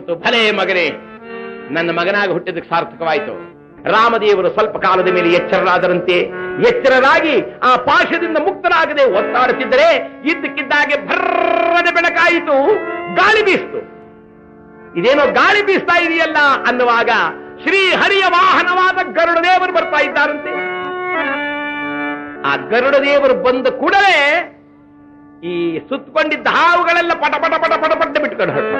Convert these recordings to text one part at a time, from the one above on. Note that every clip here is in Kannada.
ಅನಿಸಿತು, ಭಲೇ ಮಗನೇ, ನನ್ನ ಮಗನಾಗಿ ಹುಟ್ಟಿದಕ್ಕೆ ಸಾರ್ಥಕವಾಯಿತು. ರಾಮದೇವರು ಸ್ವಲ್ಪ ಕಾಲದ ಮೇಲೆ ಎಚ್ಚರರಾದರಂತೆ. ಎಚ್ಚರರಾಗಿ ಆ ಪಾಶದಿಂದ ಮುಕ್ತರಾಗದೆ ಒತ್ತಾಡುತ್ತಿದ್ದರೆ ಇದ್ದಕ್ಕಿದ್ದಾಗೆ ಭರ್ರದ ಬೆಳಕಾಯಿತು, ಗಾಳಿ ಬೀಸ್ತು. ಇದೇನೋ ಗಾಳಿ ಬೀಸ್ತಾ ಇದೆಯಲ್ಲ ಅನ್ನುವಾಗ ಶ್ರೀಹರಿಯ ವಾಹನವಾದ ಗರುಡದೇವರು ಬರ್ತಾ ಇದ್ದಾರಂತೆ. ಆ ಗರುಡದೇವರು ಬಂದ ಕೂಡಲೇ ಈ ಸುತ್ತಕೊಂಡಿದ್ದ ಹಾವುಗಳೆಲ್ಲ ಪಟ ಪಟ ಪಟ ಪಟ ಪಟ್ಟ ಬಿಟ್ಕೊಂಡು ಹೊರಟು.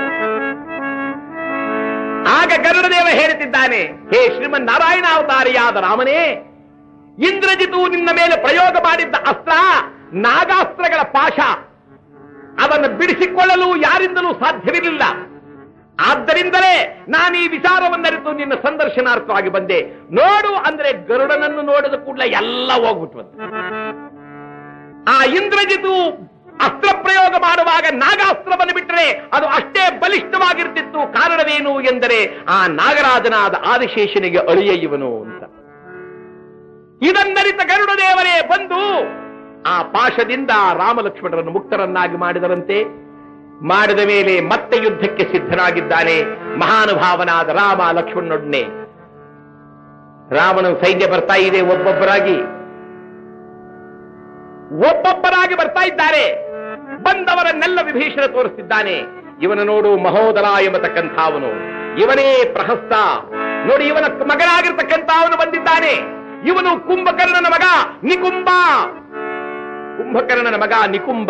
ಆಗ ಗರುಡದೇವ ಹೇಳುತ್ತಿದ್ದಾನೆ, ಹೇ ಶ್ರೀಮನ್ ನಾರಾಯಣ ಅವತಾರಿಯಾದ ರಾಮನೇ, ಇಂದ್ರಜಿತು ನಿನ್ನ ಮೇಲೆ ಪ್ರಯೋಗ ಮಾಡಿದ್ದ ಅಸ್ತ್ರ ನಾಗಾಸ್ತ್ರಗಳ ಪಾಶ. ಅದನ್ನು ಬಿಡಿಸಿಕೊಳ್ಳಲು ಯಾರಿಂದಲೂ ಸಾಧ್ಯವಿರಲಿಲ್ಲ. ಆದ್ದರಿಂದಲೇ ನಾನು ಈ ವಿಚಾರವನ್ನರಿತು ನಿನ್ನ ಸಂದರ್ಶನಾರ್ಥವಾಗಿ ಬಂದೆ. ನೋಡು ಅಂದ್ರೆ ಗರುಡನನ್ನು ನೋಡಿದ ಕೂಡಲೇ ಎಲ್ಲ ಹೋಗ್ಬಿಟ್ವಂತೆ. ಆ ಇಂದ್ರಜಿತು ಅಸ್ತ್ರ ಪ್ರಯೋಗ ಮಾಡುವಾಗ ನಾಗಾಸ್ತ್ರವನ್ನು ಬಿಟ್ಟರೆ ಅದು ಅಷ್ಟೇ ಬಲಿಷ್ಠವಾಗಿರ್ತಿತ್ತು. ಕಾರಣವೇನು ಎಂದರೆ ಆ ನಾಗರಾಜನಾದ ಆದಿಶೇಷನಿಗೆ ಅಳಿಯ ಇವನು ಅಂತ. ಇದನ್ನರಿತ ಗರುಡದೇವರೇ ಬಂದು ಆ ಪಾಶದಿಂದ ರಾಮಲಕ್ಷ್ಮಣರನ್ನು ಮುಕ್ತರನ್ನಾಗಿ ಮಾಡಿದರಂತೆ. ಮಾಡಿದ ಮೇಲೆ ಮತ್ತೆ ಯುದ್ಧಕ್ಕೆ ಸಿದ್ಧನಾಗಿದ್ದಾನೆ ಮಹಾನುಭಾವನಾದ ರಾಮ ಲಕ್ಷ್ಮಣನೊಡನೆ. ರಾಮನ ಸೈನ್ಯ ಬರ್ತಾ ಇದೆ, ಒಬ್ಬೊಬ್ಬರಾಗಿ ಬರ್ತಾ ಇದ್ದಾರೆ. ಬಂದವರನ್ನೆಲ್ಲ ವಿಭೀಷಣ ತೋರಿಸ್ತಿದ್ದಾನೆ. ಇವನ ನೋಡು ಮಹೋದರ ಎಂಬತಕ್ಕಂಥ ಅವನು, ಇವನೇ ಪ್ರಹಸ್ತ. ನೋಡಿ, ಇವನ ಮಗನಾಗಿರ್ತಕ್ಕಂಥ ಅವನು ಬಂದಿದ್ದಾನೆ. ಇವನು ಕುಂಭಕರ್ಣನ ಮಗ ನಿಕುಂಬ. ಕುಂಭಕರ್ಣನ ಮಗ ನಿಕುಂಬ.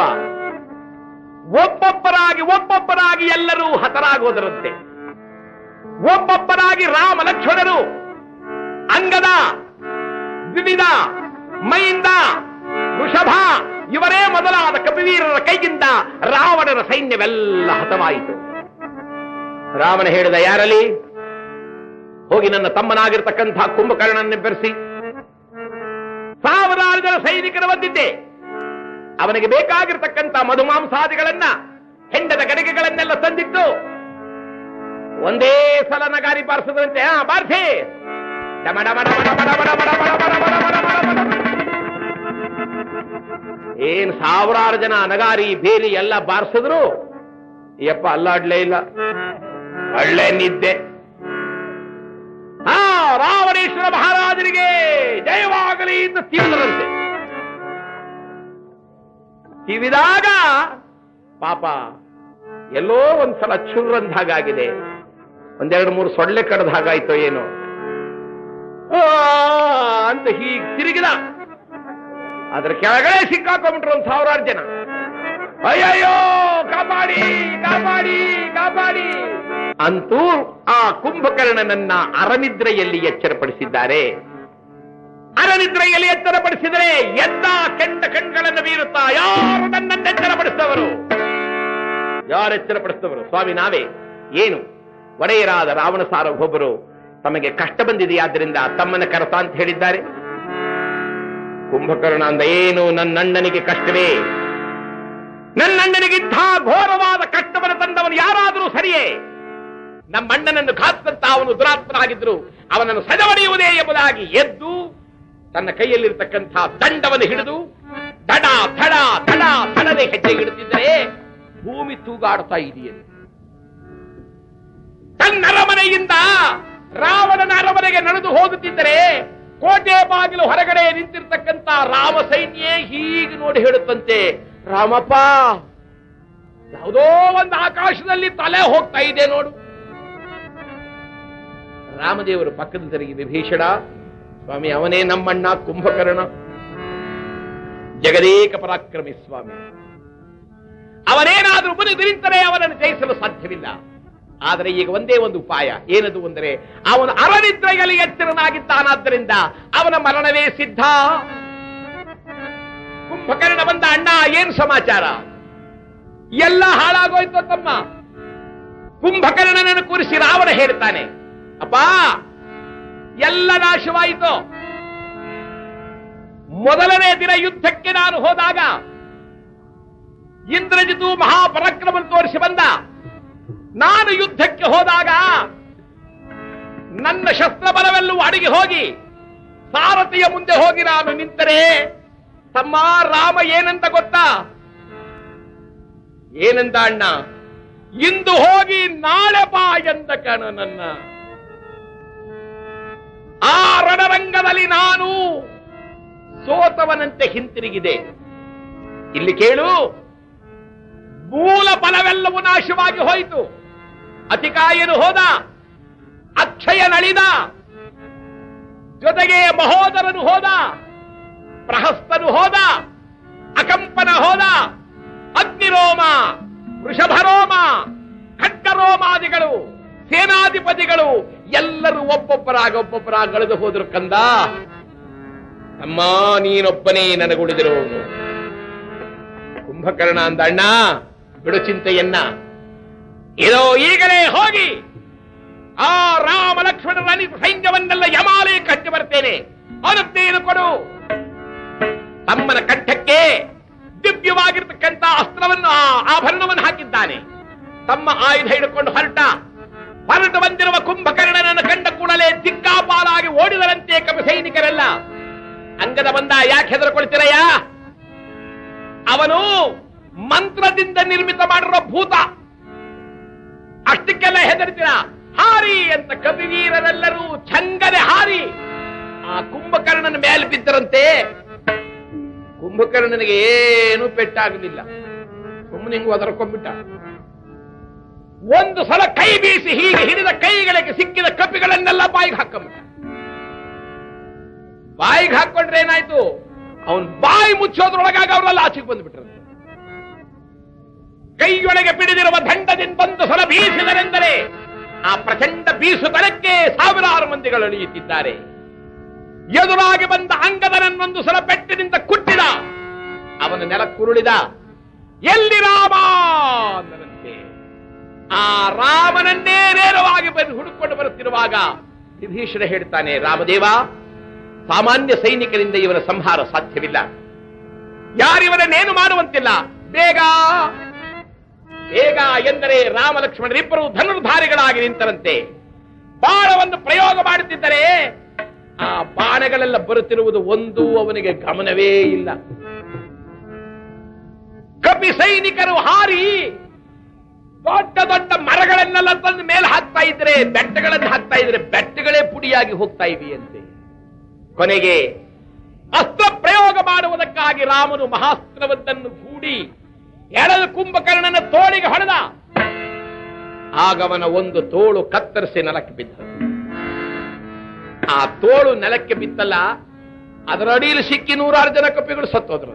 ಒಬ್ಬೊಬ್ಬರಾಗಿ ಎಲ್ಲರೂ ಹತರಾಗೋದರಂತೆ. ಒಬ್ಬೊಬ್ಬರಾಗಿ ರಾಮ ಲಕ್ಷ್ಮಣರು, ಅಂಗದ, ವಿವಿಧ, ಮೈಂದ, ವೃಷಭ ಇವರೇ ಮೊದಲಾದ ಕಪಿವೀರರ ಕೈಯಿಂದ ರಾವಣನ ಸೈನ್ಯವೆಲ್ಲ ಹತವಾಯಿತು. ರಾವಣ ಹೇಳಿದ, ಯಾರಲ್ಲಿ ಹೋಗಿ ನನ್ನ ತಮ್ಮನಾಗಿರ್ತಕ್ಕಂಥ ಕುಂಭಕರ್ಣನನ್ನು ಬೆರೆಸಿ. ಸಾವಿರಾರು ಜನ ಸೈನಿಕರು ಬಂದಿದ್ದೆ. ಅವನಿಗೆ ಬೇಕಾಗಿರ್ತಕ್ಕಂಥ ಮಧುಮಾಂಸಾದಿಗಳನ್ನ, ಹೆಂಡದ ಗಡಿಗೆಗಳನ್ನೆಲ್ಲ ತಂದಿತ್ತು. ಒಂದೇ ಸಲ ನಗಾರಿ ಬಾರಿಸದಂತೆ, ಬಾರಿಸಿ. ಏನ್ ಸಾವಿರಾರು ಜನ ನಗಾರಿ ಬೇಲಿ ಎಲ್ಲ ಬಾರಿಸಿದ್ರು. ಯಪ್ಪ ಅಲ್ಲಾಡ್ಲೇ ಇಲ್ಲ, ಒಳ್ಳೆ ನಿದ್ದೆ. ರಾವಣೇಶ್ವರ ಮಹಾರಾಜನಿಗೆ ಜಯವಾಗಲಿ ಅಂತ ತಿವಿದರಂತೆ. ತಿವಿದಾಗ ಪಾಪ ಎಲ್ಲೋ ಒಂದ್ಸಲ ಚುರ್ರಂದ ಹಾಗಾಗಿದೆ. ಒಂದೆರಡು ಮೂರು ಸೊಳ್ಳೆ ಕಡ್ದ ಹಾಗಾಯ್ತೋ ಏನೋ ಅಂತ ಹೀಗೆ ತಿರುಗಿದ. ಅದ್ರ ಕೆಳಗಡೆ ಸಿಕ್ಕಾಕೊಂಡ್ಬಿಟ್ರು ಒಂದು ಸಾವಿರಾರು ಜನ. ಅಯ್ಯಯ್ಯೋ, ಕಾಪಾಡಿ ಕಾಪಾಡಿ ಕಾಪಾಡಿ ಅಂತೂ ಆ ಕುಂಭಕರ್ಣನನ್ನ ಅರನಿದ್ರೆಯಲ್ಲಿ ಎಚ್ಚರಪಡಿಸಿದ್ದಾರೆ. ಅರನಿದ್ರೆಯಲ್ಲಿ ಎಚ್ಚರಪಡಿಸಿದರೆ ಎದ್ದ ಕೆಂಡ ಕಣ್ಗಳನ್ನು ಬೀರುತ್ತಾ, ಯಾರು ನನ್ನನ್ನು ಎಚ್ಚರಪಡಿಸಿದವರು? ಯಾರು ಎಚ್ಚರಪಡಿಸಿದವರು? ಸ್ವಾಮಿ ನಾವೇ. ಏನು? ಒಡೆಯರಾದ ರಾವಣ ಸಾರ್ವಭೌಮರು ತಮಗೆ ಕಷ್ಟ ಬಂದಿದೆಯಾದ್ದರಿಂದ ತಮ್ಮನ ಕರತ ಅಂತ ಹೇಳಿದ್ದಾರೆ. ಕುಂಭಕರ್ಣ ಅಂದ, ಏನು ನನ್ನಣ್ಣನಿಗೆ ಕಷ್ಟವೇ? ನನ್ನಣ್ಣನಿಗಿಂಥ ಘೋರವಾದ ಕಷ್ಟವನ್ನು ತಂದವನು ಯಾರಾದರೂ ಸರಿಯೇ? ನಮ್ಮಣ್ಣನನ್ನು ಘಾತಂತ ಅವನು ದುರಾತ್ಮನಾಗಿದ್ರು, ಅವನನ್ನು ಸದವಡೆಯುವುದೇ ಎಂಬುದಾಗಿ ಎದ್ದು ತನ್ನ ಕೈಯಲ್ಲಿರ್ತಕ್ಕಂಥ ದಂಡವನ್ನು ಹಿಡಿದು ದಡ ದಡ ದಡ ದಡದೆ ಹೆಜ್ಜೆ ಇಡುತ್ತಿದ್ದರೆ ಭೂಮಿ ತೂಗಾಡ್ತಾ ಇದೆಯಲ್ಲ. ತನ್ನ ಅರಮನೆಯಿಂದ ರಾವಣನ ಅರಮನೆಗೆ ನಡೆದು ಹೋಗುತ್ತಿದ್ದರೆ ಕೋಟೆ ಬಾಗಿಲು ಹೊರಗಡೆ ನಿಂತಿರ್ತಕ್ಕಂಥ ರಾಮ ಸೈನ್ಯ ಹೀಗೆ ನೋಡಿ ಹೇಳುತ್ತಂತೆ, ರಾಮಪ್ಪ, ಯಾವುದೋ ಒಂದು ಆಕಾಶದಲ್ಲಿ ತಲೆ ಹೋಗ್ತಾ ಇದೆ ನೋಡು. ರಾಮದೇವರು ಪಕ್ಕದ ತಿರುಗಿ, ವಿಭೀಷಣ, ಸ್ವಾಮಿ ಅವನೇ ನಮ್ಮಣ್ಣ ಕುಂಭಕರ್ಣ, ಜಗದೇಕ ಪರಾಕ್ರಮಿ ಸ್ವಾಮಿ. ಅವನೇನಾದ್ರೂ ನಿಂತರೆ ಅವನನ್ನು ಜಯಿಸಲು ಸಾಧ್ಯವಿಲ್ಲ. ಆದರೆ ಈಗ ಒಂದೇ ಒಂದು ಉಪಾಯ. ಏನದು ಅಂದರೆ, ಅವನು ಅರನಿದ್ರೆಯಲ್ಲಿ ಎಚ್ಚರನಾಗಿದ್ದಾನಾದ್ದರಿಂದ ಅವನ ಮರಣವೇ ಸಿದ್ಧ. ಕುಂಭಕರ್ಣ ಬಂದ, ಅಣ್ಣ ಏನು ಸಮಾಚಾರ? ಎಲ್ಲ ಹಾಳಾಗೋಯ್ತು ತಮ್ಮ. ಕುಂಭಕರ್ಣನನ್ನು ಕೂರಿಸಿ ರಾವಣ ಹೇಳ್ತಾನೆ, ಅಪ್ಪ ಎಲ್ಲ ನಾಶವಾಯಿತು. ಮೊದಲನೇ ದಿನ ಯುದ್ಧಕ್ಕೆ ನಾನು ಹೋದಾಗ ಇಂದ್ರಜಿತು ಮಹಾಪರಾಕ್ರಮ ತೋರಿಸಿ ಬಂದ. ನಾನು ಯುದ್ಧಕ್ಕೆ ಹೋದಾಗ ನನ್ನ ಶಸ್ತ್ರಬಲವೆಲ್ಲವೂ ಅಡಗಿ ಹೋಗಿ ಸಾರಥಿಯ ಮುಂದೆ ಹೋಗಿ ನಾನು ನಿಂತರೆ ತಮ್ಮ ರಾಮ ಏನಂತ ಗೊತ್ತಾ? ಏನಂತ ಅಣ್ಣ? ಇಂದು ಹೋಗಿ ನಾಳೆ ಬಾ ಎಂದ ಕಣ ನನ್ನ. ಆ ರಣರಂಗದಲ್ಲಿ ನಾನು ಸೋತವನಂತೆ ಹಿಂತಿರುಗಿದೆ. ಇಲ್ಲಿ ಕೇಳು, ಮೂಲ ಬಲವೆಲ್ಲವೂ ನಾಶವಾಗಿ ಹೋಯಿತು. ಅತಿಕಾಯನು ಹೋದ, ಅಕ್ಷಯನಳಿದ, ಜೊತೆಗೆ ಮಹೋದರನು ಹೋದ, ಪ್ರಹಸ್ತನು ಹೋದ, ಅಕಂಪನ ಹೋದ, ಅಗ್ನಿರೋಮ, ವೃಷಭರೋಮ, ಖಡ್ಗರೋಮಾದಿಗಳು, ಸೇನಾಧಿಪತಿಗಳು ಎಲ್ಲರೂ ಒಬ್ಬೊಬ್ಬರಾಗಿ ಕಳೆದು ಹೋದ್ರು. ಕಂದ, ಅಮ್ಮ ನೀನೊಬ್ಬನೇ ನನಗುಳಿದಿರೋನು. ಕುಂಭಕರ್ಣ ಅಂದ, ಅಣ್ಣ ಬಿಡು ಚಿಂತೆಯನ್ನ, ಇದೋ ಈಗಲೇ ಹೋಗಿ ಆ ರಾಮ ಲಕ್ಷ್ಮಣರ ಸೈನ್ಯವನ್ನೆಲ್ಲ ಯಮಾಲೆ ಕಟ್ಟಿ ಬರ್ತೇನೆ, ಅನುಜ್ಞೆಯನ್ನು ಕೊಡು. ತಮ್ಮನ ಕಂಠಕ್ಕೆ ದಿವ್ಯವಾಗಿರ್ತಕ್ಕಂಥ ಅಸ್ತ್ರವನ್ನು, ಆಭರಣವನ್ನು ಹಾಕಿದ್ದಾನೆ. ತಮ್ಮ ಆಯುಧ ಹಿಡ್ಕೊಂಡು ಹೊರಟು ಬಂದಿರುವ ಕುಂಭಕರ್ಣನನ್ನು ಕಂಡ ಕೂಡಲೇ ದಿಕ್ಕಾಪಾಲಾಗಿ ಓಡಿದರಂತೆ ಕಪಿ ಸೈನಿಕರೆಲ್ಲ. ಅಂಗದ ಬಂದ, ಯಾಕೆ ಹೆದರ್ಕೊಳ್ತೀರಯ್ಯ? ಅವನು ಮಂತ್ರದಿಂದ ನಿರ್ಮಿತ ಮಾಡಿರೋ ಭೂತ, ಅಷ್ಟಕ್ಕೆಲ್ಲ ಹೆದರ್ತೀರ? ಹಾರಿ ಅಂತ ಕಪಿವೀರರೆಲ್ಲರೂ ಛಂಗನೆ ಹಾರಿ ಆ ಕುಂಭಕರ್ಣನ ಮೇಲೆ ಬಿದ್ದರಂತೆ. ಕುಂಭಕರ್ಣನಿಗೆ ಏನೂ ಪೆಟ್ಟಾಗಲಿಲ್ಲ, ಸುಮ್ಮನೆ ಹಿಂಗು ಒದರ್ಕೊಂಡ್ಬಿಟ್ಟ. ಒಂದು ಸಲ ಕೈ ಬೀಸಿ ಹೀಗೆ ಹಿಡಿದ ಕೈಗಳಿಗೆ ಸಿಕ್ಕಿದ ಕಪಿಗಳನ್ನೆಲ್ಲ ಬಾಯಿಗೆ ಹಾಕೊಂಡ್ಬಿಟ್ಟ. ಬಾಯಿಗೆ ಹಾಕೊಂಡ್ರೆ ಏನಾಯ್ತು, ಅವನ್ ಬಾಯಿ ಮುಚ್ಚೋದ್ರೊಳಗಾಗಿ ಅವರೆಲ್ಲ ಆಚೆಗೆ ಬಂದ್ಬಿಟ್ರಂತೆ. ಕೈಯೊಳಗೆ ಪಿಡಿದಿರುವ ದಂಡದಿಂದ ಒಂದು ಸಲ ಬೀಸಿದರೆಂದರೆ ಆ ಪ್ರಚಂಡ ಬೀಸುತನಕ್ಕೆ ಸಾವಿರಾರು ಮಂದಿಗಳು ಅಳಿಯುತ್ತಿದ್ದಾರೆ. ಎದುರಾಗಿ ಬಂದ ಅಂಗದನನ್ನೊಂದು ಸಲ ಪೆಟ್ಟಿನಿಂದ ಕುಟ್ಟಿದ, ಅವನ ನೆಲಕ್ಕುರುಳಿದ. ಎಲ್ಲಿ ರಾಮ ಅಂದರಂತೆ. ಆ ರಾಮನನ್ನೇ ನೇರವಾಗಿ ಬಂದು ಹುಡುಕೊಂಡು ಬರುತ್ತಿರುವಾಗ ವಿಭೀಷಣ ಹೇಳ್ತಾನೆ, ರಾಮದೇವ, ಸಾಮಾನ್ಯ ಸೈನಿಕರಿಂದ ಇವನ ಸಂಹಾರ ಸಾಧ್ಯವಿಲ್ಲ, ಯಾರಿವನನ್ನೇನು ಮಾಡುವಂತಿಲ್ಲ, ಬೇಗ ಬೇಗ ಎಂದರೆ ರಾಮ ಲಕ್ಷ್ಮಣರಿಬ್ಬರು ಧನುರ್ಧಾರಿಗಳಾಗಿ ನಿಂತರಂತೆ. ಬಾಣವನ್ನು ಪ್ರಯೋಗ ಮಾಡುತ್ತಿದ್ದರೆ ಆ ಬಾಣಗಳೆಲ್ಲ ಬರುತ್ತಿರುವುದು ಒಂದು ಅವನಿಗೆ ಗಮನವೇ ಇಲ್ಲ. ಕಪಿ ಸೈನಿಕರು ಹಾರಿ ದೊಡ್ಡ ದೊಡ್ಡ ಮರಗಳನ್ನೆಲ್ಲ ತಂದು ಮೇಲೆ ಹಾಕ್ತಾ ಇದ್ರೆ, ಬೆಟ್ಟಗಳನ್ನು ಹಾಕ್ತಾ ಇದ್ರೆ ಬೆಟ್ಟಗಳೇ ಪುಡಿಯಾಗಿ ಹೋಗ್ತಾ ಇವೆಯಂತೆ. ಕೊನೆಗೆ ಅಸ್ತ್ರ ಪ್ರಯೋಗ ಮಾಡುವುದಕ್ಕಾಗಿ ರಾಮನು ಮಹಾಸ್ತ್ರವೊಂದನ್ನು ಹೂಡಿ ಎಳೆದು ಕುಂಭಕರ್ಣನ ತೋಳಿಗೆ ಹೊಡೆದ. ಆಗವನ ಒಂದು ತೋಳು ಕತ್ತರಿಸಿ ನೆಲಕ್ಕೆ ಬಿದ್ದ. ಆ ತೋಳು ನೆಲಕ್ಕೆ ಬಿತ್ತಲ್ಲ, ಅದರ ಅಡಿಯಲ್ಲಿ ಸಿಕ್ಕಿ 100 ಜನ ಕಪಿಗಳು ಸತ್ತೋದ್ರು.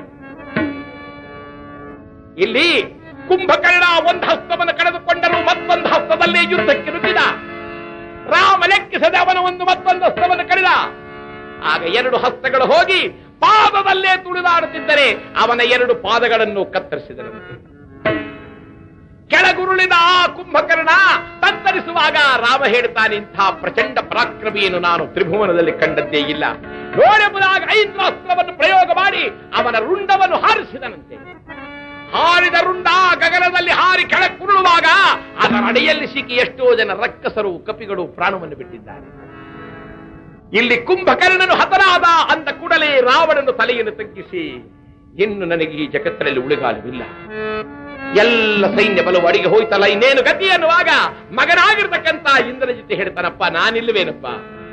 ಇಲ್ಲಿ ಕುಂಭಕರ್ಣ ಒಂದು ಹಸ್ತವನ್ನು ಕಳೆದುಕೊಂಡರೂ ಮತ್ತೊಂದು ಹಸ್ತದಲ್ಲಿ ಯುದ್ಧಕ್ಕೆ ನುಗ್ಗಿದ. ರಾಮ ಲೆಕ್ಕಿಸದೆ ಅವನ ಮತ್ತೊಂದು ಹಸ್ತವನ್ನು ಕಳೆದ. ಆಗ 2 ಹಸ್ತಗಳು ಹೋಗಿ ಪಾದದಲ್ಲೇ ತುಳಿದಾಡುತ್ತಿದ್ದರೆ ಅವನ 2 ಪಾದಗಳನ್ನು ಕತ್ತರಿಸಿದರಂತೆ. ಕೆಳಗುರುಳಿದ ಆ ಕುಂಭಕರ್ಣ ತತ್ತರಿಸುವಾಗ ರಾಮ ಹೇಳ್ತಾನೆ, ಇಂಥ ಪ್ರಚಂಡ ಪರಾಕ್ರಮಿಯನ್ನು ನಾನು ತ್ರಿಭುವನದಲ್ಲಿ ಕಂಡದ್ದೇ ಇಲ್ಲ. ನೋಡೆಂಬುದಾಗಿ 5 ಅಸ್ತ್ರವನ್ನು ಪ್ರಯೋಗ ಮಾಡಿ ಅವನ ರುಂಡವನ್ನು ಹಾರಿಸಿದನಂತೆ. ಹಾರಿದ ರುಂಡ ಗಗನದಲ್ಲಿ ಹಾರಿ ಕೆಳಗುರುಳುವಾಗ ಅದರ ಅಡಿಯಲ್ಲಿ ಸಿಕ್ಕಿ ಎಷ್ಟೋ ಜನ ರಕ್ಕಸರು ಕಪಿಗಳು ಪ್ರಾಣವನ್ನು ಬಿಟ್ಟಿದ್ದಾರೆ. ಇಲ್ಲಿ ಕುಂಭಕರ್ಣನು ಹತನಾದ ಅಂದ ಕೂಡಲೇ ರಾವಣನು ತಲೆಯನ್ನು ತಗ್ಗಿಸಿ, ಇನ್ನು ನನಗೆ ಈ ಜಗತ್ತಿನಲ್ಲಿ ಉಳಿಗಾಲವಿಲ್ಲ, ಎಲ್ಲ ಸೈನ್ಯ ಬಲವು ಅಡಿಗೆ ಹೋಯ್ತಲ್ಲ, ಇನ್ನೇನು ಗತಿ ಅನ್ನುವಾಗ ಮಗನಾಗಿರ್ತಕ್ಕಂಥ ಇಂದ್ರಜಿತ್ ಹೇಳ್ತಾನಪ್ಪ, ನಾನಿಲ್ಲವೇನಪ್ಪ.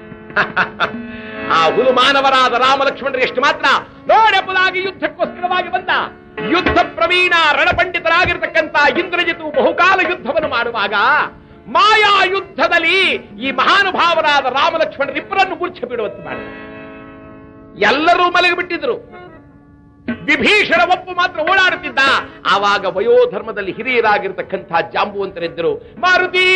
ಆ ಹುಲು ಮಾನವರಾದ ರಾಮ ಲಕ್ಷ್ಮಣರು ಎಷ್ಟು ಮಾತ್ರ ನೋಡೆಂಬುದಾಗಿ ಯುದ್ಧಕ್ಕೋಸ್ಕರವಾಗಿ ಬಂದ ಯುದ್ಧ ಪ್ರವೀಣ ರಣಪಂಡಿತರಾಗಿರ್ತಕ್ಕಂಥ ಇಂದ್ರಜಿತು ಬಹುಕಾಲ ಯುದ್ಧವನ್ನು ಮಾಡುವಾಗ ಮಾಯಾ ಯುದ್ಧದಲ್ಲಿ ಈ ಮಹಾನುಭಾವರಾದ ರಾಮ ಲಕ್ಷ್ಮಣರಿಬ್ಬರನ್ನು ಮೂರ್ಛೆ ಬಿಡುವಂತೆ ಮಾಡಿದ. ಎಲ್ಲರೂ ಮಲಗಿಬಿಟ್ಟಿದ್ರು. ವಿಭೀಷಣ ಒಪ್ಪು ಮಾತ್ರ ಓಡಾಡುತ್ತಿದ್ದ. ಆವಾಗ ವಯೋಧರ್ಮದಲ್ಲಿ ಹಿರಿಯರಾಗಿರ್ತಕ್ಕಂಥ ಜಾಂಬುವಂತರಿದ್ದರು. ಮಾರುತಿ,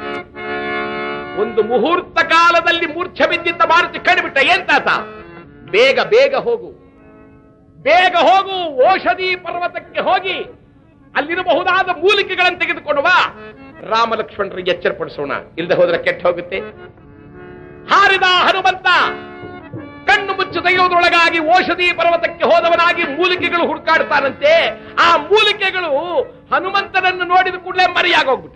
ಒಂದು ಮುಹೂರ್ತ ಕಾಲದಲ್ಲಿ ಮೂರ್ಛೆ ಬಿದ್ದಿದ್ದ ಮಾರುತಿ ಕಂಡುಬಿಟ್ಟ. ಏನ್ ತಾತ, ಬೇಗ ಬೇಗ ಹೋಗು, ಬೇಗ ಹೋಗು, ಔಷಧಿ ಪರ್ವತಕ್ಕೆ ಹೋಗಿ ಅಲ್ಲಿರಬಹುದಾದ ಮೂಲಿಕೆಗಳನ್ನು ತೆಗೆದುಕೊಂಡು ಬಾ. ರಾಮ ಲಕ್ಷ್ಮಣರಿಗೆ ಎಚ್ಚರಪಡಿಸೋಣ, ಇಲ್ಲದೆ ಹೋದ್ರೆ ಕೆಟ್ಟ ಹೋಗುತ್ತೆ. ಹಾರಿದ ಹನುಮಂತ ಕಣ್ಣು ಮುಚ್ಚು ತೆಗೆಯುವುದರೊಳಗಾಗಿ ಔಷಧಿ ಪರ್ವತಕ್ಕೆ ಹೋದವನಾಗಿ ಮೂಲಿಕೆಗಳು ಹುಡುಕಾಡ್ತಾನಂತೆ. ಆ ಮೂಲಿಕೆಗಳು ಹನುಮಂತನನ್ನು ನೋಡಿದ ಕೂಡಲೇ ಮರೆಯಾಗೋಗ್ಬಿಟ್ಟ.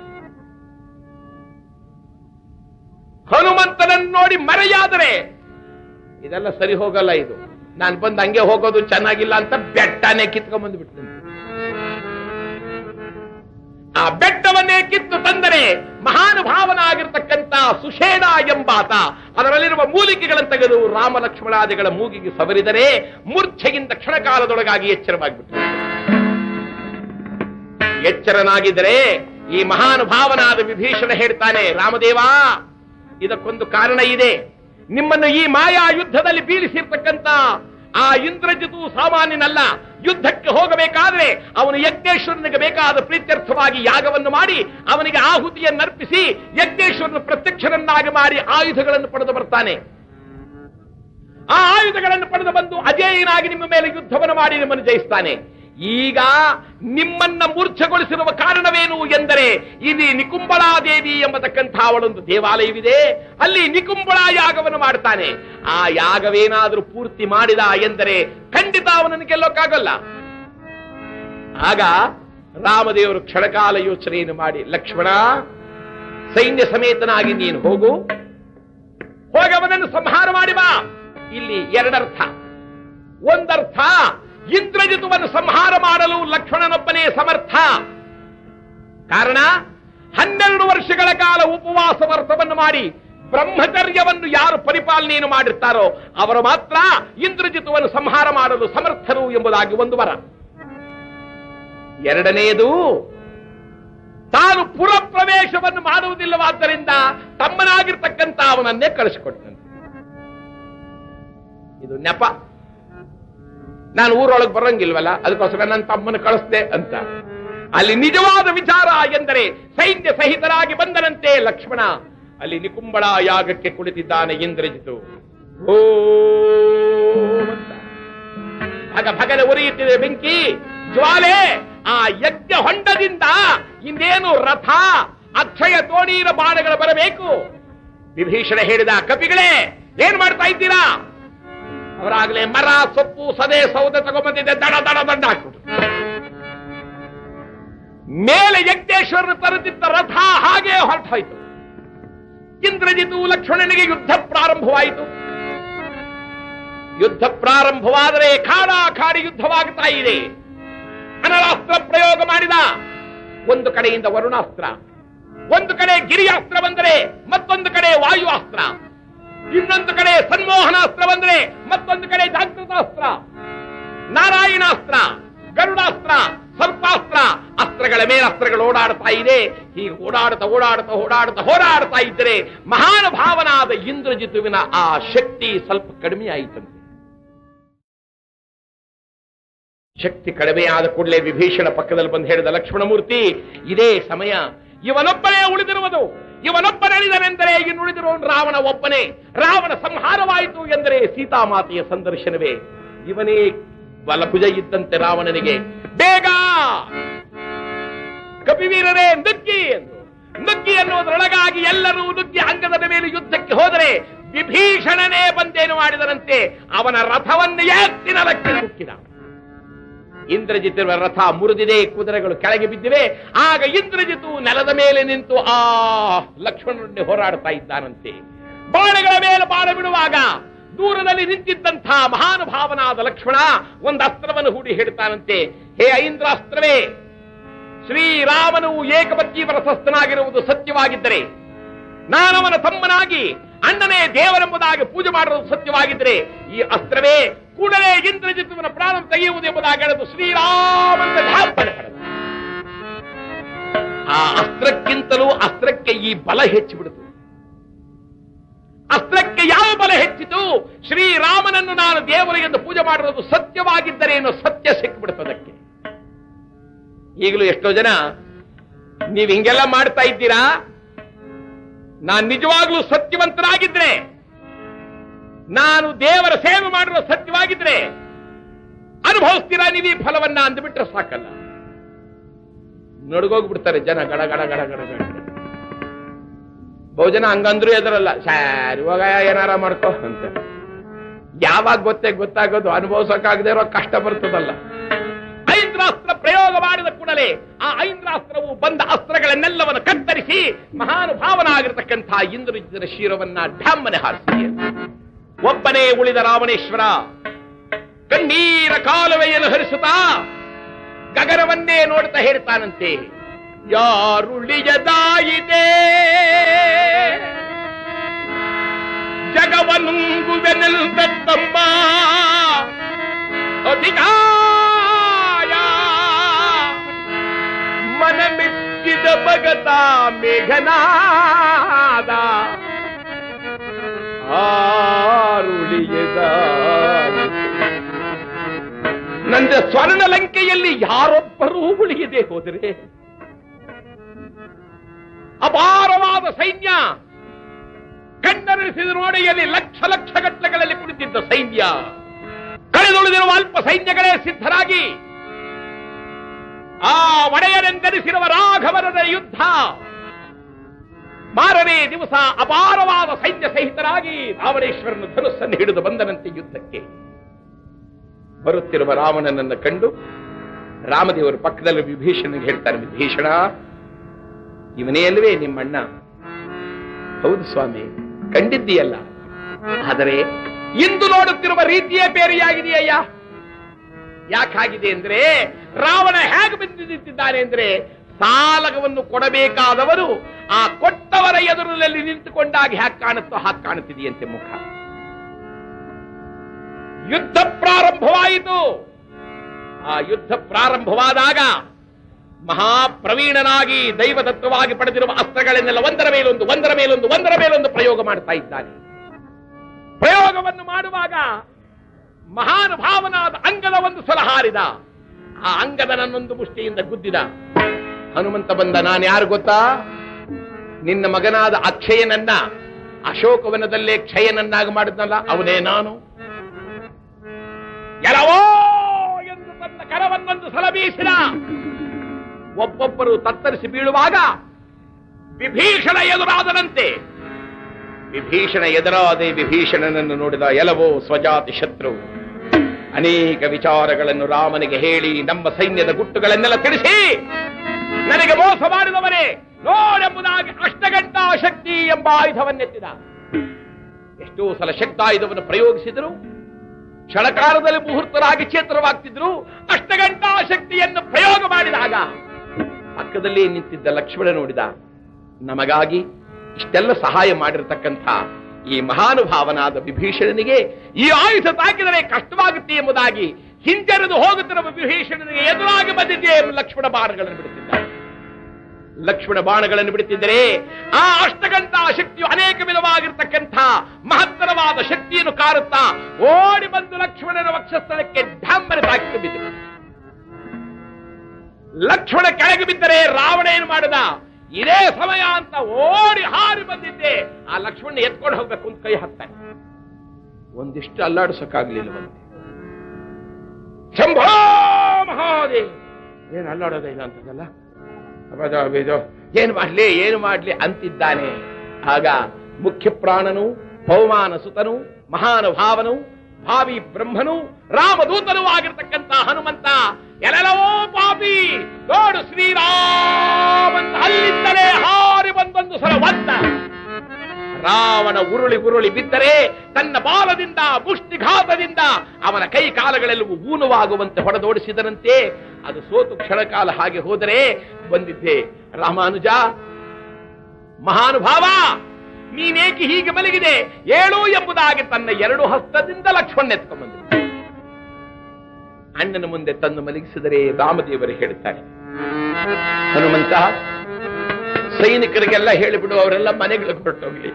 ಹನುಮಂತನನ್ನು ನೋಡಿ ಮರೆಯಾದರೆ ಇದೆಲ್ಲ ಸರಿ ಹೋಗಲ್ಲ, ಇದು ನಾನು ಬಂದು ಹಂಗೆ ಹೋಗೋದು ಚೆನ್ನಾಗಿಲ್ಲ ಅಂತ ಬೆಟ್ಟನೇ ಕಿತ್ಕೊಂಡ್ಬಂದು ಬಿಟ್ಟು ಆ ಬೆಟ್ಟವನ್ನು ಕಿತ್ತು ತಂದರೆ ಮಹಾನುಭಾವನಾಗಿರ್ತಕ್ಕಂಥ ಸುಷೇಣ ಎಂಬಾತ ಅದರಲ್ಲಿರುವ ಮೂಲಿಕೆಗಳನ್ನು ತೆಗೆದು ರಾಮ ಲಕ್ಷ್ಮಣಾದಿಗಳ ಮೂಗಿಗೆ ಸವರಿದರೆ ಮೂರ್ಛೆಗಿಂತ ಕ್ಷಣಕಾಲದೊಳಗಾಗಿ ಎಚ್ಚರವಾಗಿಬಿಟ್ಟು ಎಚ್ಚರನಾಗಿದ್ದರೆ ಈ ಮಹಾನುಭಾವನಾದ ವಿಭೀಷಣ ಹೇಳ್ತಾನೆ, ರಾಮದೇವ, ಇದಕ್ಕೊಂದು ಕಾರಣ ಇದೆ. ನಿಮ್ಮನ್ನು ಈ ಮಾಯಾ ಯುದ್ಧದಲ್ಲಿ ಬೀಳಿಸಿರ್ತಕ್ಕಂಥ ಆ ಇಂದ್ರಜಿತು ಸಾಮಾನ್ಯನಲ್ಲ. ಯುದ್ಧಕ್ಕೆ ಹೋಗಬೇಕಾದ್ರೆ ಅವನು ಯಜ್ಞೇಶ್ವರನಿಗೆ ಬೇಕಾದ ಪ್ರೀತ್ಯರ್ಥವಾಗಿ ಯಾಗವನ್ನು ಮಾಡಿ ಅವನಿಗೆ ಆಹುತಿಯನ್ನರ್ಪಿಸಿ ಯಜ್ಞೇಶ್ವರನ ಪ್ರತ್ಯಕ್ಷರನ್ನಾಗಿ ಮಾಡಿ ಆಯುಧಗಳನ್ನು ಪಡೆದು ಬರ್ತಾನೆ. ಆ ಆಯುಧಗಳನ್ನು ಪಡೆದು ಬಂದು ಅಜೇಯನಾಗಿ ನಿಮ್ಮ ಮೇಲೆ ಯುದ್ಧವನ್ನು ಮಾಡಿ ನಿಮ್ಮನ್ನು ಜಯಿಸ್ತಾನೆ. ಈಗ ನಿಮ್ಮನ್ನ ಮೂರ್ಛೆಗೊಳಿಸಿರುವ ಕಾರಣವೇನು ಎಂದರೆ ಇಲ್ಲಿ ನಿಕುಂಬಳಾದೇವಿ ಎಂಬತಕ್ಕಂಥ ಅವಳೊಂದು ದೇವಾಲಯವಿದೆ. ಅಲ್ಲಿ ನಿಕುಂಬಳ ಯಾಗವನ್ನು ಮಾಡ್ತಾನೆ. ಆ ಯಾಗವೇನಾದರೂ ಪೂರ್ತಿ ಮಾಡಿದ ಎಂದರೆ ಖಂಡಿತ ಅವನನ್ನು ಗೆಲ್ಲೋಕ್ಕಾಗಲ್ಲ. ಆಗ ರಾಮದೇವರು ಕ್ಷಣಕಾಲ ಯೋಚನೆಯನ್ನು ಮಾಡಿ, ಲಕ್ಷ್ಮಣ, ಸೈನ್ಯ ಸಮೇತನಾಗಿ ನೀನು ಹೋಗು, ಹೋಗವನನ್ನು ಸಂಹಾರ ಮಾಡಿ ಬಾ. ಇಲ್ಲಿ ಎರಡರ್ಥ. ಒಂದರ್ಥ, ಇಂದ್ರಜಿತುವನ್ನು ಸಂಹಾರ ಮಾಡಲು ಲಕ್ಷ್ಮಣನೊಬ್ಬನೇ ಸಮರ್ಥ. ಕಾರಣ 12 ವರ್ಷಗಳ ಕಾಲ ಉಪವಾಸ ವ್ರತವನ್ನು ಮಾಡಿ ಬ್ರಹ್ಮಚರ್ಯವನ್ನು ಯಾರು ಪರಿಪಾಲನೆಯನ್ನು ಮಾಡಿರ್ತಾರೋ ಅವರು ಮಾತ್ರ ಇಂದ್ರಜಿತುವನ್ನು ಸಂಹಾರ ಮಾಡಲು ಸಮರ್ಥರು ಎಂಬುದಾಗಿ ಒಂದು ವರ. ಎರಡನೆಯದು, ತಾನು ಪುರಪ್ರವೇಶವನ್ನು ಮಾಡುವುದಿಲ್ಲವಾದ್ದರಿಂದ ತಮ್ಮನಾಗಿರ್ತಕ್ಕಂಥ ಅವನನ್ನೇ ಕಳಿಸಿಕೊಟ್ಟಂತೆ. ಇದು ನೆಪ. ನಾನು ಊರೊಳಗೆ ಬರಂಗಿಲ್ವಲ್ಲ, ಅದಕ್ಕೋಸ್ಕರ ನನ್ನ ತಮ್ಮನ್ನು ಕಳಿಸ್ದೆ ಅಂತ. ಅಲ್ಲಿ ನಿಜವಾದ ವಿಚಾರ ಎಂದರೆ ಸೈನ್ಯ ಸಹಿತರಾಗಿ ಬಂದನಂತೆ ಲಕ್ಷ್ಮಣ. ಅಲ್ಲಿ ನಿಕುಂಬಳ ಯಾಗಕ್ಕೆ ಕುಳಿತಿದ್ದಾನೆ ಇಂದ್ರಜಿತು. ಓ ಆಗ ಭಗನ ಉರಿಯುತ್ತಿದೆ ಬೆಂಕಿ ಜ್ವಾಲೆ. ಆ ಯಜ್ಞ ಹೊಂಡದಿಂದ ಇನ್ನೇನು ರಥ, ಅಕ್ಷಯ ತೋಣೀರ ಬಾಣಗಳು ಬರಬೇಕು. ವಿಭೀಷಣ ಹೇಳಿದ, ಕಪಿಗಳೇ ಏನ್ ಮಾಡ್ತಾ ಇದ್ದೀರಾ? ಅವರಾಗಲೇ ಮರ, ಸೊಪ್ಪು, ಸದೆ, ಸೌದೆ ತಗೊಂಬಂದಿದ್ದೆ, ದಡ ದಡ ದಂಡ ಹಾಕ್ಬಿಟ್ಟು ಮೇಲೆ ಯಜ್ಞೇಶ್ವರನ ತರುತ್ತಿದ್ದ ರಥ ಹಾಗೆ ಹೊರಟು ಹೋಯಿತು. ಇಂದ್ರಜಿತು ಲಕ್ಷ್ಮಣನಿಗೆ ಯುದ್ಧ ಪ್ರಾರಂಭವಾಯಿತು. ಯುದ್ಧ ಪ್ರಾರಂಭವಾದರೆ ಖಾಡಿ ಯುದ್ಧವಾಗುತ್ತಾ ಇದೆ. ಅನಲಾಸ್ತ್ರ ಪ್ರಯೋಗ ಮಾಡಿದ. ಒಂದು ಕಡೆಯಿಂದ ವರುಣಾಸ್ತ್ರ, ಒಂದು ಕಡೆ ಗಿರಿಯಾಸ್ತ್ರ ಬಂದರೆ ಮತ್ತೊಂದು ಕಡೆ ವಾಯುವಾಸ್ತ್ರ, ಇನ್ನೊಂದು ಕಡೆ ಸನ್ಮೋಹನಾಸ್ತ್ರ ಬಂದರೆ ಮತ್ತೊಂದು ಕಡೆ ಜಾಗೃತಾಸ್ತ್ರ, ನಾರಾಯಣಾಸ್ತ್ರ, ಗರುಡಾಸ್ತ್ರ, ಸರ್ಪಾಸ್ತ್ರ, ಅಸ್ತ್ರಗಳ ಮೇಲೆ ಅಸ್ತ್ರಗಳು ಓಡಾಡ್ತಾ ಇದೆ. ಹೀಗೆ ಹೋರಾಡ್ತಾ ಇದ್ದರೆ ಮಹಾನುಭಾವನಾದ ಇಂದ್ರಜಿತುವಿನ ಆ ಶಕ್ತಿ ಸ್ವಲ್ಪ ಕಡಿಮೆ ಆಯಿತಂತೆ. ಶಕ್ತಿ ಕಡಿಮೆಯಾದ ಕೂಡಲೇ ವಿಭೀಷಣ ಪಕ್ಕದಲ್ಲಿ ಬಂದು ಹೇಳಿದ, ಲಕ್ಷ್ಮಣಮೂರ್ತಿ, ಇದೇ ಸಮಯ. ಇವನೊಬ್ಬನೇ ಉಳಿದಿರುವುದು. ಇವನೊಬ್ಬನಳಿದನೆಂದರೆ ಇನ್ನುಳಿದಿರುವನು ರಾವಣ ಒಬ್ಬನೇ. ರಾವಣ ಸಂಹಾರವಾಯಿತು ಎಂದರೆ ಸೀತಾಮಾತೆಯ ಸಂದರ್ಶನವೇ. ಇವನೇ ಬಲಭುಜ ಇದ್ದಂತೆ ರಾವಣನಿಗೆ. ಬೇಗ ಕಪಿವೀರರೇ ನುಗ್ಗಿ ಎಂದು. ನುಗ್ಗಿ ಎನ್ನುವುದರೊಳಗಾಗಿ ಎಲ್ಲರೂ ನುಗ್ಗಿ ಅಂಗದ ಮೇಲೆ ಯುದ್ಧಕ್ಕೆ ಹೋದರೆ ವಿಭೀಷಣನೇ ಬಂದೇನು ಮಾಡಿದರಂತೆ. ಅವನ ರಥವನ್ನು ಎತ್ತಿ ನೆಲಕ್ಕೆ ಮುಕ್ಕಿದ. ಇಂದ್ರಜಿತಿರುವ ರಥ ಮುರಿದಿದೆ, ಕುದುರೆಗಳು ಕೆಳಗೆ ಬಿದ್ದಿವೆ. ಆಗ ಇಂದ್ರಜಿತು ನೆಲದ ಮೇಲೆ ನಿಂತು ಆ ಲಕ್ಷ್ಮಣನೊಡನೆ ಹೋರಾಡ್ತಾ ಇದ್ದಾನಂತೆ. ಬಾಣಗಳ ಮೇಲೆ ಬಾಣ ಬಿಡುವಾಗ ದೂರದಲ್ಲಿ ನಿಂತಿದ್ದಂಥ ಮಹಾನುಭಾವನಾದ ಲಕ್ಷ್ಮಣ ಒಂದು ಅಸ್ತ್ರವನ್ನು ಹೂಡಿ ಹಿಡ್ತಾನಂತೆ. ಹೇ ಐಂದ್ರಾಸ್ತ್ರವೇ, ಶ್ರೀರಾಮನು ಏಕಪತ್ನಿ ವ್ರತಸ್ಥನಾಗಿರುವುದು ಸತ್ಯವಾಗಿದ್ದರೆ, ನಾನವನ ತಮ್ಮನಾಗಿ ಅಣ್ಣನೇ ದೇವರೆಂಬುದಾಗಿ ಪೂಜೆ ಮಾಡುವುದು ಸತ್ಯವಾಗಿದ್ದರೆ, ಈ ಅಸ್ತ್ರವೇ ಕೂಡಲೇ ಇಂದ್ರಜಿತುವಿನ ಪ್ರಾಣ ತೆಗೆಯುವುದು ಎಂಬುದಾಗಿ ಹೇಳದು ಶ್ರೀರಾಮನ ಧಾಪನೆ ಪಡೆದ. ಆ ಅಸ್ತ್ರಕ್ಕಿಂತಲೂ ಅಸ್ತ್ರಕ್ಕೆ ಈ ಬಲ ಹೆಚ್ಚಿಬಿಡಿತು. ಅಸ್ತ್ರಕ್ಕೆ ಯಾವ ಬಲ ಹೆಚ್ಚಿತು? ಶ್ರೀರಾಮನನ್ನು ನಾನು ದೇವರು ಎಂದು ಪೂಜೆ ಮಾಡಿರೋದು ಸತ್ಯವಾಗಿದ್ದರೆ ಏನೋ ಸತ್ಯ ಸಿಕ್ಕಿಬಿಡುತ್ತದಕ್ಕೆ. ಈಗಲೂ ಎಷ್ಟೋ ಜನ ನೀವು ಹಿಂಗೆಲ್ಲ ಮಾಡ್ತಾ ಇದ್ದೀರಾ, ನಾನು ನಿಜವಾಗ್ಲೂ ಸತ್ಯವಂತನಾಗಿದ್ರೆ, ನಾನು ದೇವರ ಸೇವೆ ಮಾಡಿರೋ ಸತ್ಯವಾಗಿದ್ರೆ ಅನುಭವಿಸ್ತೀರಾ ನೀವು ಈ ಫಲವನ್ನ ಅಂದ್ಬಿಟ್ರೆ ಸಾಕಲ್ಲ. ನಡ್ಗೋಗ್ಬಿಡ್ತಾರೆ ಜನ, ಗಡ ಗಡ ಗಡ ಗಡ ಗಡ. ಬಹುಜನ ಹಂಗಂದ್ರು ಎದರಲ್ಲ, ಸರಿ ಇವಾಗ ಏನಾರ ಮಾಡ್ಕೋ ಅಂತ. ಯಾವಾಗ ಗೊತ್ತಾಗೋದು ಅನುಭವಿಸಕ್ಕಾಗದೇ ಇರೋ ಕಷ್ಟ ಬರ್ತದಲ್ಲ. ಐಂದ್ರಾಸ್ತ್ರ ಪ್ರಯೋಗ ಮಾಡಿದ ಕೂಡಲೇ ಆ ಐಂದ್ರಾಸ್ತ್ರವು ಬಂದ ಅಸ್ತ್ರಗಳನ್ನೆಲ್ಲವನ್ನು ಕತ್ತರಿಸಿ ಮಹಾನುಭಾವನಾಗಿರ್ತಕ್ಕಂಥ ಇಂದ್ರಜಿತನ ಶಿರವನ್ನ ಢಮ್ಮನೆ ಹಾರಿಸಿ ಒಬ್ಬನೇ ಉಳಿದ ರಾವಣೇಶ್ವರ ಕಣ್ಣೀರ ಕಾಲುವೆಯನ್ನು ಹರಿಸುತ್ತಾ ಗಗನವನ್ನೇ ನೋಡ್ತಾ ಹೇಳ್ತಾನಂತೆ, ಯಾರುಳಿಯದಾಯಿದೆ ಜಗವನುಂಗುವೆನೆಲ್ದಮ್ಮ ಅಧಿಕಾಯ ಮನಮೆಚ್ಚಿದ ಭಗತ ಮೇಘನಾದ ಆರುಳಿಯದ ನನ್ನ ಸ್ವರ್ಣ ಲಂಕೆಯಲ್ಲಿ ಯಾರೊಬ್ಬರೂ ಉಳಿಯದೆ ಹೋದರೆ ಅಪಾರವಾದ ಸೈನ್ಯ ಕಣ್ಣರಿಸಿದ ನೋಡೆಯಲ್ಲಿ ಲಕ್ಷ ಲಕ್ಷ ಗಟ್ಟಲೆಗಳಲ್ಲಿ ಕುಳಿತಿದ್ದ ಸೈನ್ಯ ಕಳೆದುಳಿದಿರುವ ಅಲ್ಪ ಸೈನ್ಯಗಳೇ ಸಿದ್ಧರಾಗಿ ಆ ಒಡೆಯರೆಂದರಿಸಿರುವ ರಾಘವರರ ಯುದ್ಧ ಮಾರನೇ ದಿವಸ ಅಪಾರವಾದ ಸೈನ್ಯ ಸಹಿತರಾಗಿ ರಾವಣೇಶ್ವರನ ಧನುಸ್ಸನ್ನು ಹಿಡಿದು ಬಂದನಂತೆ ಯುದ್ಧಕ್ಕೆ ಬರುತ್ತಿರುವ ರಾವಣನನ್ನು ಕಂಡು ರಾಮದೇವರು ಪಕ್ಕದಲ್ಲಿ ವಿಭೀಷಣನಿಗೆ ಹೇಳ್ತಾರೆ, ವಿಭೀಷಣ ಇವನೇ ಅಲ್ವೇ ನಿಮ್ಮಣ್ಣ? ಹೌದು ಸ್ವಾಮಿ, ಕಂಡಿದ್ದೀಯಲ್ಲ. ಆದರೆ ಇಂದು ನೋಡುತ್ತಿರುವ ರೀತಿಯೇ ಬೇರೆಯಾಗಿದೆಯಯ್ಯ. ಯಾಕಾಗಿದೆ ಅಂದ್ರೆ ರಾವಣ ಹೇಗೆ ಬಂದು ನಿಂತಿದ್ದಾನೆ ಅಂದ್ರೆ ಸಾಲವನ್ನು ಕೊಡಬೇಕಾದವರು ಆ ಕೊಟ್ಟವರ ಎದುರಿನಲ್ಲಿ ನಿಂತುಕೊಂಡಾಗ ಹ್ಯಾಕ್ ಕಾಣುತ್ತೋ ಹಾಗೆ ಕಾಣುತ್ತಿದೆಯಂತೆ ಮುಖ. ಯುದ್ಧ ಪ್ರಾರಂಭವಾಯಿತು. ಆ ಯುದ್ಧ ಪ್ರಾರಂಭವಾದಾಗ ಮಹಾಪ್ರವೀಣನಾಗಿ ದೈವದತ್ತವಾಗಿ ಪಡೆದಿರುವ ಅಸ್ತ್ರಗಳನ್ನೆಲ್ಲ ಒಂದರ ಮೇಲೊಂದು ಪ್ರಯೋಗ ಮಾಡ್ತಾ ಇದ್ದಾನೆ. ಪ್ರಯೋಗವನ್ನು ಮಾಡುವಾಗ ಮಹಾನುಭಾವನಾದ ಅಂಗದ ಒಂದು ಸಲ ಹಾರಿದ. ಆ ಅಂಗದನನ್ನೊಂದು ಮುಷ್ಟಿಯಿಂದ ಗುದ್ದಿದ. ಹನುಮಂತ ಬಂದ, ನಾನು ಯಾರು ಗೊತ್ತಾ? ನಿನ್ನ ಮಗನಾದ ಅಕ್ಷಯನನ್ನ ಅಶೋಕವನದಲ್ಲೇ ಕ್ಷಯನನ್ನಾಗಿ ಮಾಡಿದ್ನಲ್ಲ, ಅವನೇ ನಾನು. ಎಲ್ಲವೋ ಎಂದು ತನ್ನ ಕರವನ್ನೊಂದು ಸಲ ಬೀಸಿದ. ಒಬ್ಬೊಬ್ಬರು ತತ್ತರಿಸಿ ಬೀಳುವಾಗ ವಿಭೀಷಣ ಎದುರಾದನಂತೆ. ವಿಭೀಷಣ ಎದುರಾದೆ ವಿಭೀಷಣನನ್ನು ನೋಡಿದ. ಎಲವೋ ಸ್ವಜಾತಿ ಶತ್ರು, ಅನೇಕ ವಿಚಾರಗಳನ್ನು ರಾಮನಿಗೆ ಹೇಳಿ ನಮ್ಮ ಸೈನ್ಯದ ಗುಟ್ಟುಗಳನ್ನೆಲ್ಲ ತಿಳಿಸಿ ನನಗೆ ಮೋಸ ಮಾಡಿದವರೇ ನೋಡೆಂಬುದಾಗಿ ಅಷ್ಟಗಂಟಾ ಶಕ್ತಿ ಎಂಬ ಆಯುಧವನ್ನೆತ್ತಿದ. ಎಷ್ಟೋ ಸಲ ಶಕ್ತಾಯುಧವನ್ನು ಪ್ರಯೋಗಿಸಿದರು. ಕ್ಷಣಕಾಲದಲ್ಲಿ ಮುಹೂರ್ತರಾಗಿ ಚೇತರವಾಗ್ತಿದ್ರು. ಅಷ್ಟಗಂಟಾ ಶಕ್ತಿಯನ್ನು ಪ್ರಯೋಗ ಮಾಡಿದಾಗ ಪಕ್ಕದಲ್ಲಿ ನಿಂತಿದ್ದ ಲಕ್ಷ್ಮಣ ನೋಡಿದ. ನಮಗಾಗಿ ಇಷ್ಟೆಲ್ಲ ಸಹಾಯ ಮಾಡಿರತಕ್ಕಂಥ ಈ ಮಹಾನುಭಾವನಾದ ವಿಭೀಷಣನಿಗೆ ಈ ಆಯುಧ ತಾಕಿದರೆ ಕಷ್ಟವಾಗುತ್ತೆ ಎಂಬುದಾಗಿ ಹಿಂಜರಿದು ಹೋಗುತ್ತಿರುವ ವಿಭೀಷಣನಿಗೆ ಎದುರಾಗಿ ಬಂದಿದ್ದೇ ಲಕ್ಷ್ಮಣ ಬಾಣಗಳನ್ನು ಬಿಡುತ್ತಿದ್ದರೆ ಆ ಅಷ್ಟಗಂಟಾ ಶಕ್ತಿಯು ಅನೇಕ ವಿಧವಾಗಿರ್ತಕ್ಕಂಥ ಮಹತ್ತರವಾದ ಶಕ್ತಿಯನ್ನು ಕಾರುತ್ತಾ ಓಡಿ ಬಂದು ಲಕ್ಷ್ಮಣನ ವಕ್ಷಸ್ಥಳಕ್ಕೆ ಢಾಂಬರ ತಾಕಿ ಬಿದ್ದರು. ಲಕ್ಷ್ಮಣ ಕೆಳಗೆ ಬಿದ್ದರೆ ರಾವಣ ಏನು ಮಾಡಿದ? ಇದೇ ಸಮಯ ಅಂತ ಓಡಿ ಹಾರಿ ಬಂದಿದ್ದೆ. ಆ ಲಕ್ಷ್ಮಣ ಎತ್ಕೊಂಡು ಹೋಗ್ಬೇಕು ಅಂತ ಕೈ ಹಾಕ್ತಾನೆ. ಒಂದಿಷ್ಟು ಅಲ್ಲಾಡಿಸೋಕ್ಕಾಗ್ಲಿಲ್ಲವಂತೆ. ಶಂಭೋ ಮಹಾದೇವ್, ಏನು ಅಲ್ಲಾಡೋದ ಇಲ್ಲ ಅಂತದಲ್ಲ, ಏನು ಮಾಡ್ಲಿ ಅಂತಿದ್ದಾನೆ. ಆಗ ಮುಖ್ಯ ಪ್ರಾಣನು, ಪೌಮಾನ ಸುತನು, ಮಹಾನುಭಾವನು, ಭಾವಿ ಬ್ರಹ್ಮನು, ರಾಮದೂತನೂ ಆಗಿರ್ತಕ್ಕಂಥ ಹನುಮಂತ, ಎಲ್ಲವೋ ಪಾಪಿ ನೋಡು ಶ್ರೀರಾಮನ್ ಅಲ್ಲಿಂದಲೇ ಹಾರಿ ಬಂದೊಂದು ಸಲ ಒದ್ದ. ರಾವಣ ಉರುಳಿ ಬಿದ್ದರೆ ತನ್ನ ಬಾಲದಿಂದ ಮುಷ್ಟಿಘಾತದಿಂದ ಅವನ ಕೈ ಕಾಲಗಳೆಲ್ಲವೂ ಊನವಾಗುವಂತೆ ಹೊಡೆದೋಡಿಸಿದರಂತೆ. ಅದು ಸೋತು ಕ್ಷಣಕಾಲ ಹಾಗೆ ಹೋದರೆ ಬಂದಿದ್ದೆ. ರಾಮಾನುಜ, ಮಹಾನುಭಾವ, ನೀನೇಕೆ ಹೀಗೆ ಮಲಗಿದೆ ಏಳು ಎಂಬುದಾಗಿ ತನ್ನ ಎರಡು ಹಸ್ತದಿಂದ ಲಕ್ಷ್ಮಣ ಎತ್ಕೊಂಡ್ಬಂದ. ಅಣ್ಣನ ಮುಂದೆ ತಂದು ಮಲಗಿಸಿದರೆ ರಾಮದೇವರು ಹೇಳುತ್ತಾರೆ, ಹನುಮಂತ, ಸೈನಿಕರಿಗೆಲ್ಲ ಹೇಳಿಬಿಡು, ಅವರೆಲ್ಲ ಮನೆಗಳಿಗೆ ಹೊರಟೋಗ್ಲಿ.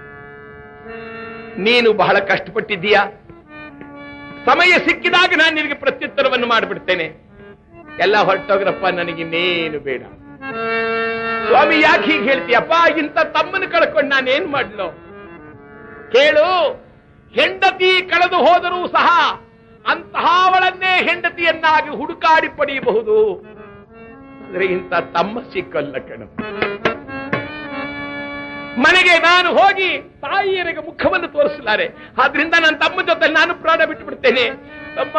ನೀನು ಬಹಳ ಕಷ್ಟಪಟ್ಟಿದ್ದೀಯಾ. ಸಮಯ ಸಿಕ್ಕಿದಾಗ ನಾನು ನಿನಗೆ ಪ್ರತ್ಯುತ್ತರವನ್ನು ಮಾಡಿಬಿಡ್ತೇನೆ. ಎಲ್ಲ ಹೊರಟೋಗ್ರಪ್ಪ, ನನಗಿನ್ನೇನು ಬೇಡ. ಸ್ವಾಮಿ, ಯಾಕೆ ಹೀಗೆ ಹೇಳ್ತೀಯಪ್ಪ? ಇಂಥ ತಮ್ಮನ್ನು ಕಳ್ಕೊಂಡು ನಾನೇನ್ ಮಾಡ್ಲೋ? ಕೇಳು, ಹೆಂಡತಿ ಕಳೆದು ಹೋದರೂ ಸಹ ಅಂತಹವಳನ್ನೇ ಹೆಂಡತಿಯನ್ನಾಗಿ ಹುಡುಕಾಡಿ ಪಡೆಯಬಹುದು. ಅಂದ್ರೆ ಇಂಥ ತಮ್ಮ ಸಿಕ್ಕಲ್ಲ ಕಣ. ಮನೆಗೆ ನಾನು ಹೋಗಿ ತಾಯಿಯರಿಗೆ ಮುಖವನ್ನು ತೋರಿಸಲಾರೆ. ಆದ್ರಿಂದ ನನ್ನ ತಮ್ಮ ಜೊತೆ ನಾನು ಪ್ರಾಣ ಬಿಟ್ಟು ಬಿಡ್ತೇನೆ. ತಮ್ಮ,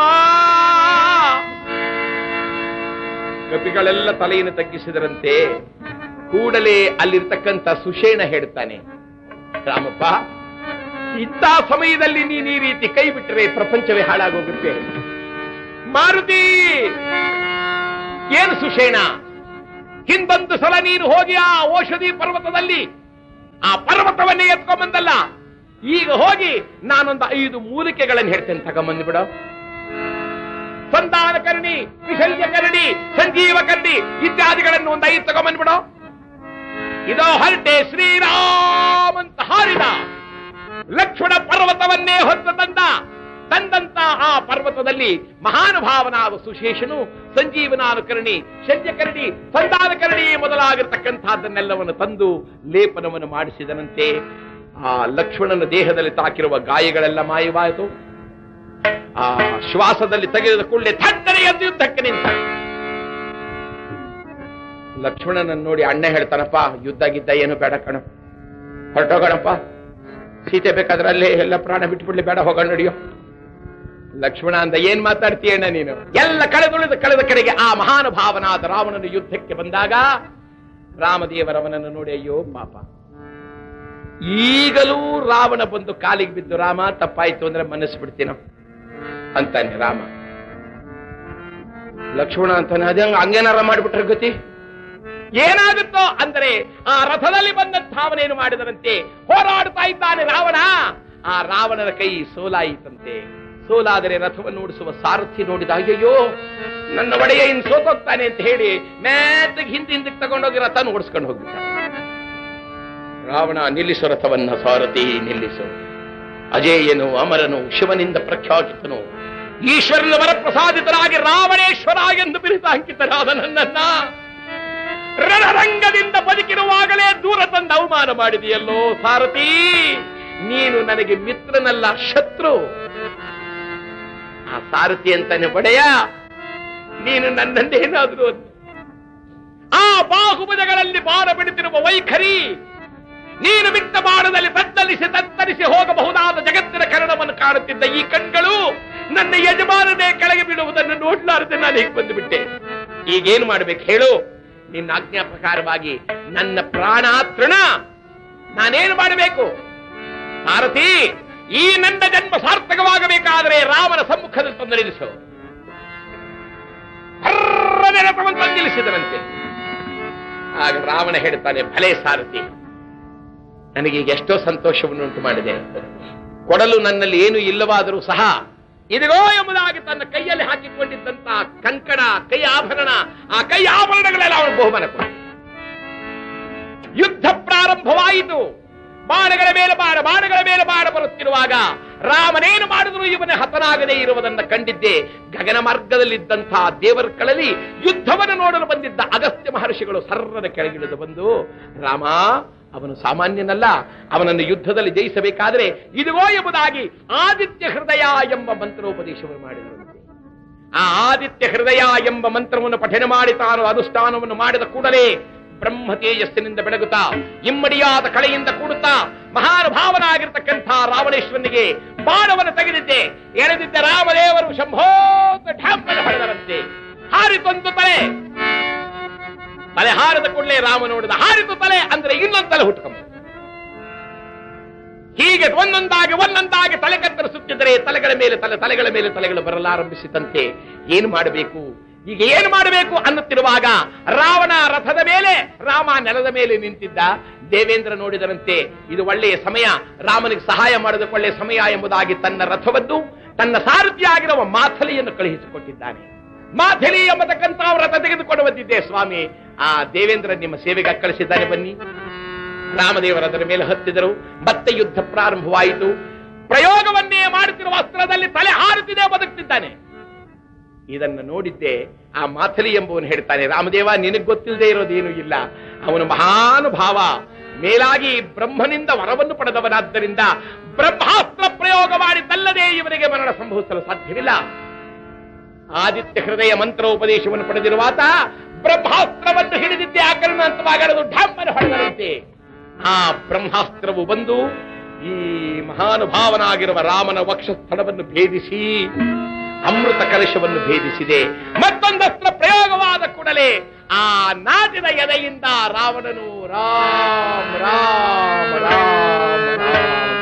ಕಪಿಗಳೆಲ್ಲ ತಲೆಯನ್ನು ತಗ್ಗಿಸಿದರಂತೆ. ಕೂಡಲೇ ಅಲ್ಲಿರ್ತಕ್ಕಂಥ ಸುಷೇಣ ಹೇಳ್ತಾನೆ, ರಾಮಪ್ಪ, ಇಂಥ ಸಮಯದಲ್ಲಿ ನೀನು ಈ ರೀತಿ ಕೈ ಬಿಟ್ಟರೆ ಪ್ರಪಂಚವೇ ಹಾಳಾಗೋಗುತ್ತೆ. ಮಾರುತಿ, ಏನು ಸುಷೇಣ, ಹಿಂದೊಂದು ಸಲ ನೀನು ಹೋಗಿ ಆ ಔಷಧಿ ಪರ್ವತದಲ್ಲಿ ಆ ಪರ್ವತವನ್ನೇ ಎತ್ಕೊಂಡ್ಬಂದಲ್ಲ, ಈಗ ಹೋಗಿ ನಾನೊಂದು 5 ಮೂಲಿಕೆಗಳನ್ನು ಹೇಳ್ತೇನೆ, ತಗೊಂಬಂದು ಬಿಡೋ. ಸಂಧಾನಕರ್ಣಿ, ವಿಶಲ್ಯಕರ್ಣಿ, ಸಂಜೀವಕರ್ಣಿ ಇತ್ಯಾದಿಗಳನ್ನು ಒಂದು 5 ತಗೊಂಬಂದ್ಬಿಡೋ. ಇದೋ ಹೊರಟೆ ಶ್ರೀರಾಮಂತ ಹಾರಿದ. ಲಕ್ಷ್ಮಣ ಪರ್ವತವನ್ನೇ ಹೊತ್ತು ತಂದಂತ ಆ ಪರ್ವತದಲ್ಲಿ ಮಹಾನುಭಾವನಾದ ಸುಶೇಷನು ಸಂಜೀವನಾನುಕರಣಿ, ಶಲ್ಯಕರ್ಣಿ, ಸಂಧಾನಕರ್ಣಿ ಮೊದಲಾಗಿರ್ತಕ್ಕಂಥದ್ದನ್ನೆಲ್ಲವನ್ನು ತಂದು ಲೇಪನವನ್ನು ಮಾಡಿಸಿದನಂತೆ. ಆ ಲಕ್ಷ್ಮಣನ ದೇಹದಲ್ಲಿ ತಾಕಿರುವ ಗಾಯಗಳೆಲ್ಲ ಮಾಯವಾಯಿತು. ಆ ಶ್ವಾಸದಲ್ಲಿ ತೆಗೆದ ಕೂಡಲೇ ಥಟ್ಟನೆ ಎದ್ದು ಯುದ್ಧಕ್ಕೆ ನಿಂತ. ಲಕ್ಷ್ಮಣನನ್ನು ನೋಡಿ ಅಣ್ಣ ಹೇಳ್ತಾನಪ್ಪ, ಯುದ್ಧ ಗಿದ್ದ ಏನು ಬೇಡ ಕಣ, ಹೊರಟೋಗೋಣಪ್ಪ, ಸೀತೆ ಬೇಕಾದ್ರೆ ಅಲ್ಲೇ ಎಲ್ಲ ಪ್ರಾಣ ಬಿಟ್ಬಿಡ್ಲಿ, ಬೇಡ ಹೋಗೋಣ ನಡಿಯೋ. ಲಕ್ಷ್ಮಣ ಅಂದ, ಏನ್ ಮಾತಾಡ್ತೀಯಣ್ಣ ನೀನು? ಎಲ್ಲ ಕಳೆದ ಕಡೆಗೆ ಆ ಮಹಾನುಭಾವನಾದ ರಾವಣನು ಯುದ್ಧಕ್ಕೆ ಬಂದಾಗ ರಾಮದೇವರವನನ್ನು ನೋಡಿ, ಅಯ್ಯೋ ಪಾಪ, ಈಗಲೂ ರಾವಣ ಬಂದು ಕಾಲಿಗೆ ಬಿದ್ದು, ರಾಮ ತಪ್ಪಾಯ್ತು ಅಂದ್ರೆ ಮನಸ್ಸು ಬಿಡ್ತೀನೋ ಅಂತಾನೆ ರಾಮ. ಲಕ್ಷ್ಮಣ ಅಂತಾನೆ, ಅದೇ ಹಂಗೇನಾರ ಮಾಡಿಬಿಟ್ರೆ ಗತಿ ಏನಾಗುತ್ತೋ ಅಂದರೆ ಆ ರಥದಲ್ಲಿ ಬಂದಂತ ಅವನೇನು ಮಾಡಿದರಂತೆ, ಹೋರಾಡ್ತಾ ಇದ್ದಾನೆ ರಾವಣ. ಆ ರಾವಣನ ಕೈ ಸೋಲಾಯಿತಂತೆ. ಸೋಲಾದರೆ ರಥವನ್ನು ಓಡಿಸುವ ಸಾರಥಿ ನೋಡಿದ, ಅಯ್ಯಯ್ಯೋ ನನ್ನ ಒಡೆಯ ಇನ್ನು ಸೋತೋಗ್ತಾನೆ ಅಂತ ಹೇಳಿ ಮೆತ್ತಗೆ ಹಿಂದಕ್ಕೆ ತಗೊಂಡೋಗಿ ರಥನ ಓಡಿಸ್ಕೊಂಡು ಹೋಗ್ಬಿಟ್ಟ. ರಾವಣ, ನಿಲ್ಲಿಸು ರಥವನ್ನ ಸಾರಥಿ, ನಿಲ್ಲಿಸು. ಅಜೇಯನು, ಅಮರನು, ಶಿವನಿಂದ ಪ್ರಖ್ಯಾತಿತನು, ಈಶ್ವರನ ವರಪ್ರಸಾದಿತರಾಗಿ ರಾವಣೇಶ್ವರ ಎಂದು ಬಿರುದ ಅಂಕಿತರಾದ ನನ್ನನ್ನ ರಣರಂಗದಿಂದ ಬದುಕಿರುವಾಗಲೇ ದೂರ ತಂದು ಅವಮಾನ ಮಾಡಿದೆಯಲ್ಲೋ ಸಾರಥಿ. ನೀನು ನನಗೆ ಮಿತ್ರನಲ್ಲ, ಶತ್ರು. ಆ ಸಾರಥಿ ಅಂತಾನೆ ಒಡೆಯ, ನೀನು ನನ್ನನ್ನೇನಾದ್ರೂ ಆ ಬಾಹುಬಲಗಳಲ್ಲಿ ಬಾರ ಬಿಡುತ್ತಿರುವ ವೈಖರಿ, ನೀನು ಬಿಟ್ಟ ಬಾಣದಲ್ಲಿ ತತ್ತರಿಸಿ ಹೋಗಬಹುದಾದ ಜಗತ್ತಿನ ಕನ್ನಡವನ್ನು ಕಾಣುತ್ತಿದ್ದ ಈ ಕಣ್ಗಳು ನನ್ನ ಯಜಮಾನನೇ ಕೆಳಗೆ ಬಿಡುವುದನ್ನು ನೋಡ್ಲಾರದೆ ನಾನು ಹೀಗೆ ಬಂದುಬಿಟ್ಟೆ. ಈಗೇನು ಮಾಡ್ಬೇಕು ಹೇಳು? ನಿನ್ನ ಆಜ್ಞಾ ಪ್ರಕಾರವಾಗಿ ನನ್ನ ಪ್ರಾಣಾತೃಣ ನಾನೇನು ಮಾಡಬೇಕು? ಸಾರಥಿ, ಈ ನನ್ನ ಜನ್ಮ ಸಾರ್ಥಕವಾಗಬೇಕಾದರೆ ರಾಮನ ಸಮ್ಮುಖದಲ್ಲಿ ತಂದು ನಿಲ್ಲಿಸು. ರಥವನ್ನು ನಿಲ್ಲಿಸಿದರಂತೆ. ಆಗ ರಾವಣ ಹೇಳ್ತಾನೆ, ಭಲೇ ಸಾರಥಿ, ನನಗೀಗ ಎಷ್ಟೋ ಸಂತೋಷವನ್ನು ಉಂಟು ಮಾಡಿದೆ. ಕೊಡಲು ನನ್ನಲ್ಲಿ ಏನು ಇಲ್ಲವಾದರೂ ಸಹ ಇದಿಗೋ ಎಂಬುದಾಗಿ ತನ್ನ ಕೈಯಲ್ಲಿ ಹಾಕಿಕೊಂಡಿದ್ದಂತ ಕಂಕಣ, ಕೈ ಆಭರಣ, ಆ ಕೈ ಆಭರಣಗಳೆಲ್ಲ ಅವನು ಬಹುಮಾನ ಕೊಡ. ಯುದ್ಧ ಪ್ರಾರಂಭವಾಯಿತು. ಬಾಣಗಳ ಮೇಲೆ ಬಾಣ ಬರುತ್ತಿರುವಾಗ ರಾಮನೇನು ಮಾಡಿದ್ರು ಇವನೇ ಹತನಾಗದೇ ಇರುವುದನ್ನು ಕಂಡಿದ್ದೆ. ಗಗನ ಮಾರ್ಗದಲ್ಲಿದ್ದಂತಹ ದೇವರುಗಳಲ್ಲಿ ಯುದ್ಧವನ್ನು ನೋಡಲು ಬಂದಿದ್ದ ಅಗಸ್ತ್ಯ ಮಹರ್ಷಿಗಳು ಸರ್ರದ ಕೆಳಗಿಳಿದು ಬಂದು, ರಾಮ ಅವನು ಸಾಮಾನ್ಯನಲ್ಲ, ಅವನನ್ನು ಯುದ್ಧದಲ್ಲಿ ಜಯಿಸಬೇಕಾದರೆ ಇದುವೋ ಎಂಬುದಾಗಿ ಆದಿತ್ಯ ಹೃದಯ ಎಂಬ ಮಂತ್ರೋಪದೇಶವನ್ನು ಮಾಡಿದರಂತೆ. ಆ ಆದಿತ್ಯ ಹೃದಯ ಎಂಬ ಮಂತ್ರವನ್ನು ಪಠನೆ ಮಾಡಿ ತಾನು ಅನುಷ್ಠಾನವನ್ನು ಮಾಡಿದ ಕೂಡಲೇ ಬ್ರಹ್ಮ ತೇಜಸ್ಸಿನಿಂದ ಬೆಳಗುತ್ತಾ ಇಮ್ಮಡಿಯಾದ ಕಳೆಯಿಂದ ಕೂಡುತ್ತಾ ಮಹಾನುಭಾವನಾಗಿರ್ತಕ್ಕಂಥ ರಾವಣೇಶ್ವರನಿಗೆ ಬಾಣವನ್ನು ತೆಗೆದಿದ್ದೆ. ಎಳೆದಿದ್ದ ರಾಮದೇವರು ಶಂಭೋತ ಠಾಂಪನ್ನು ಹೊಡೆದರಂತೆ. ಹಾರಿತೊಂದು ತಲೆ ಹಾರದ ಕೂಡಲೇ ರಾಮ ನೋಡಿದ, ಹಾರಿತು ತಲೆ ಅಂದ್ರೆ ಇನ್ನೊಂದು ತಲೆ ಹುಟ್ಟುಕೊಂಬ. ಹೀಗೆ ಒಂದೊಂದಾಗಿ ತಲೆ ಕತ್ತರಿಸುತ್ತಿದ್ದರೆ ತಲೆಗಳ ಮೇಲೆ ತಲೆಗಳು ಬರಲಾರಂಭಿಸಿದಂತೆ ಏನು ಮಾಡಬೇಕು, ಈಗ ಏನು ಮಾಡಬೇಕು ಅನ್ನುತ್ತಿರುವಾಗ ರಾವಣ ರಥದ ಮೇಲೆ, ರಾಮ ನೆಲದ ಮೇಲೆ ನಿಂತಿದ್ದ. ದೇವೇಂದ್ರ ನೋಡಿದರಂತೆ, ಇದು ಒಳ್ಳೆಯ ಸಮಯ, ರಾಮನಿಗೆ ಸಹಾಯ ಮಾಡೋದಕ್ಕೆ ಒಳ್ಳೆಯ ಸಮಯ ಎಂಬುದಾಗಿ ತನ್ನ ರಥವನ್ನು ತನ್ನ ಸಾರಥಿಯಾಗಿರುವ ಮಾಥಲಿಯನ್ನು ಕಳುಹಿಸಿಕೊಟ್ಟಿದ್ದಾನೆ. ಮಾಥಲಿ ಎಂಬತಕ್ಕಂಥ ರಥ ತೆಗೆದುಕೊಂಡು ಬಂದಿದ್ದೆ ಸ್ವಾಮಿ, ಆ ದೇವೇಂದ್ರ ನಿಮ್ಮ ಸೇವೆಗೆ ಕಳಿಸಿದ್ದಾನೆ, ಬನ್ನಿ. ರಾಮದೇವರು ಅದರ ಮೇಲೆ ಹತ್ತಿದರು. ಮತ್ತೆ ಯುದ್ಧ ಪ್ರಾರಂಭವಾಯಿತು. ಪ್ರಯೋಗವನ್ನೇ ಮಾಡುತ್ತಿರುವ ಅಸ್ತ್ರದಲ್ಲಿ ತಲೆ ಹಾರುತ್ತಿದೆ, ಬದುಕ್ತಿದ್ದಾನೆ. ಇದನ್ನು ನೋಡಿದ್ದೆ ಆ ಮಾಥಲಿ ಎಂಬುವನು ಹೇಳ್ತಾನೆ, ರಾಮದೇವ ನಿನಗೆ ಗೊತ್ತಿಲ್ಲದೆ ಇರೋದೇನು ಇಲ್ಲ, ಅವನು ಮಹಾನುಭಾವ, ಮೇಲಾಗಿ ಬ್ರಹ್ಮನಿಂದ ವರವನ್ನು ಪಡೆದವನಾದ್ದರಿಂದ ಬ್ರಹ್ಮಾಸ್ತ್ರ ಪ್ರಯೋಗ ಮಾಡಿದ್ದಲ್ಲದೆ ಇವನಿಗೆ ಮರಣ ಸಂಭವಿಸಲು ಸಾಧ್ಯವಿಲ್ಲ. ಆದಿತ್ಯ ಹೃದಯ ಮಂತ್ರೋಪದೇಶವನ್ನು ಪಡೆದಿರುವಾತ ಬ್ರಹ್ಮಾಸ್ತ್ರವನ್ನು ಹಿಡಿದಿದ್ದೆ ಆಕರಣಂತವಾಗಲದು ಢಾಂಪನ್ನು ಹೊಡೆದರಂತೆ. ಆ ಬ್ರಹ್ಮಾಸ್ತ್ರವು ಬಂದು ಈ ಮಹಾನುಭಾವನಾಗಿರುವ ರಾಮನ ವಕ್ಷಸ್ಥಳವನ್ನು ಭೇದಿಸಿ ಅಮೃತ ಕಲಶವನ್ನು ಭೇದಿಸಿದೆ. ಮತ್ತೊಂದಸ್ತ್ರ ಪ್ರಯೋಗವಾದ ಕೂಡಲೇ ಆ ನಾಟಿನ ಎದೆಯಿಂದ ರಾವಣನು ರಾಮ್ ರಾಮ್ ರಾಮ್ ರಾಮ್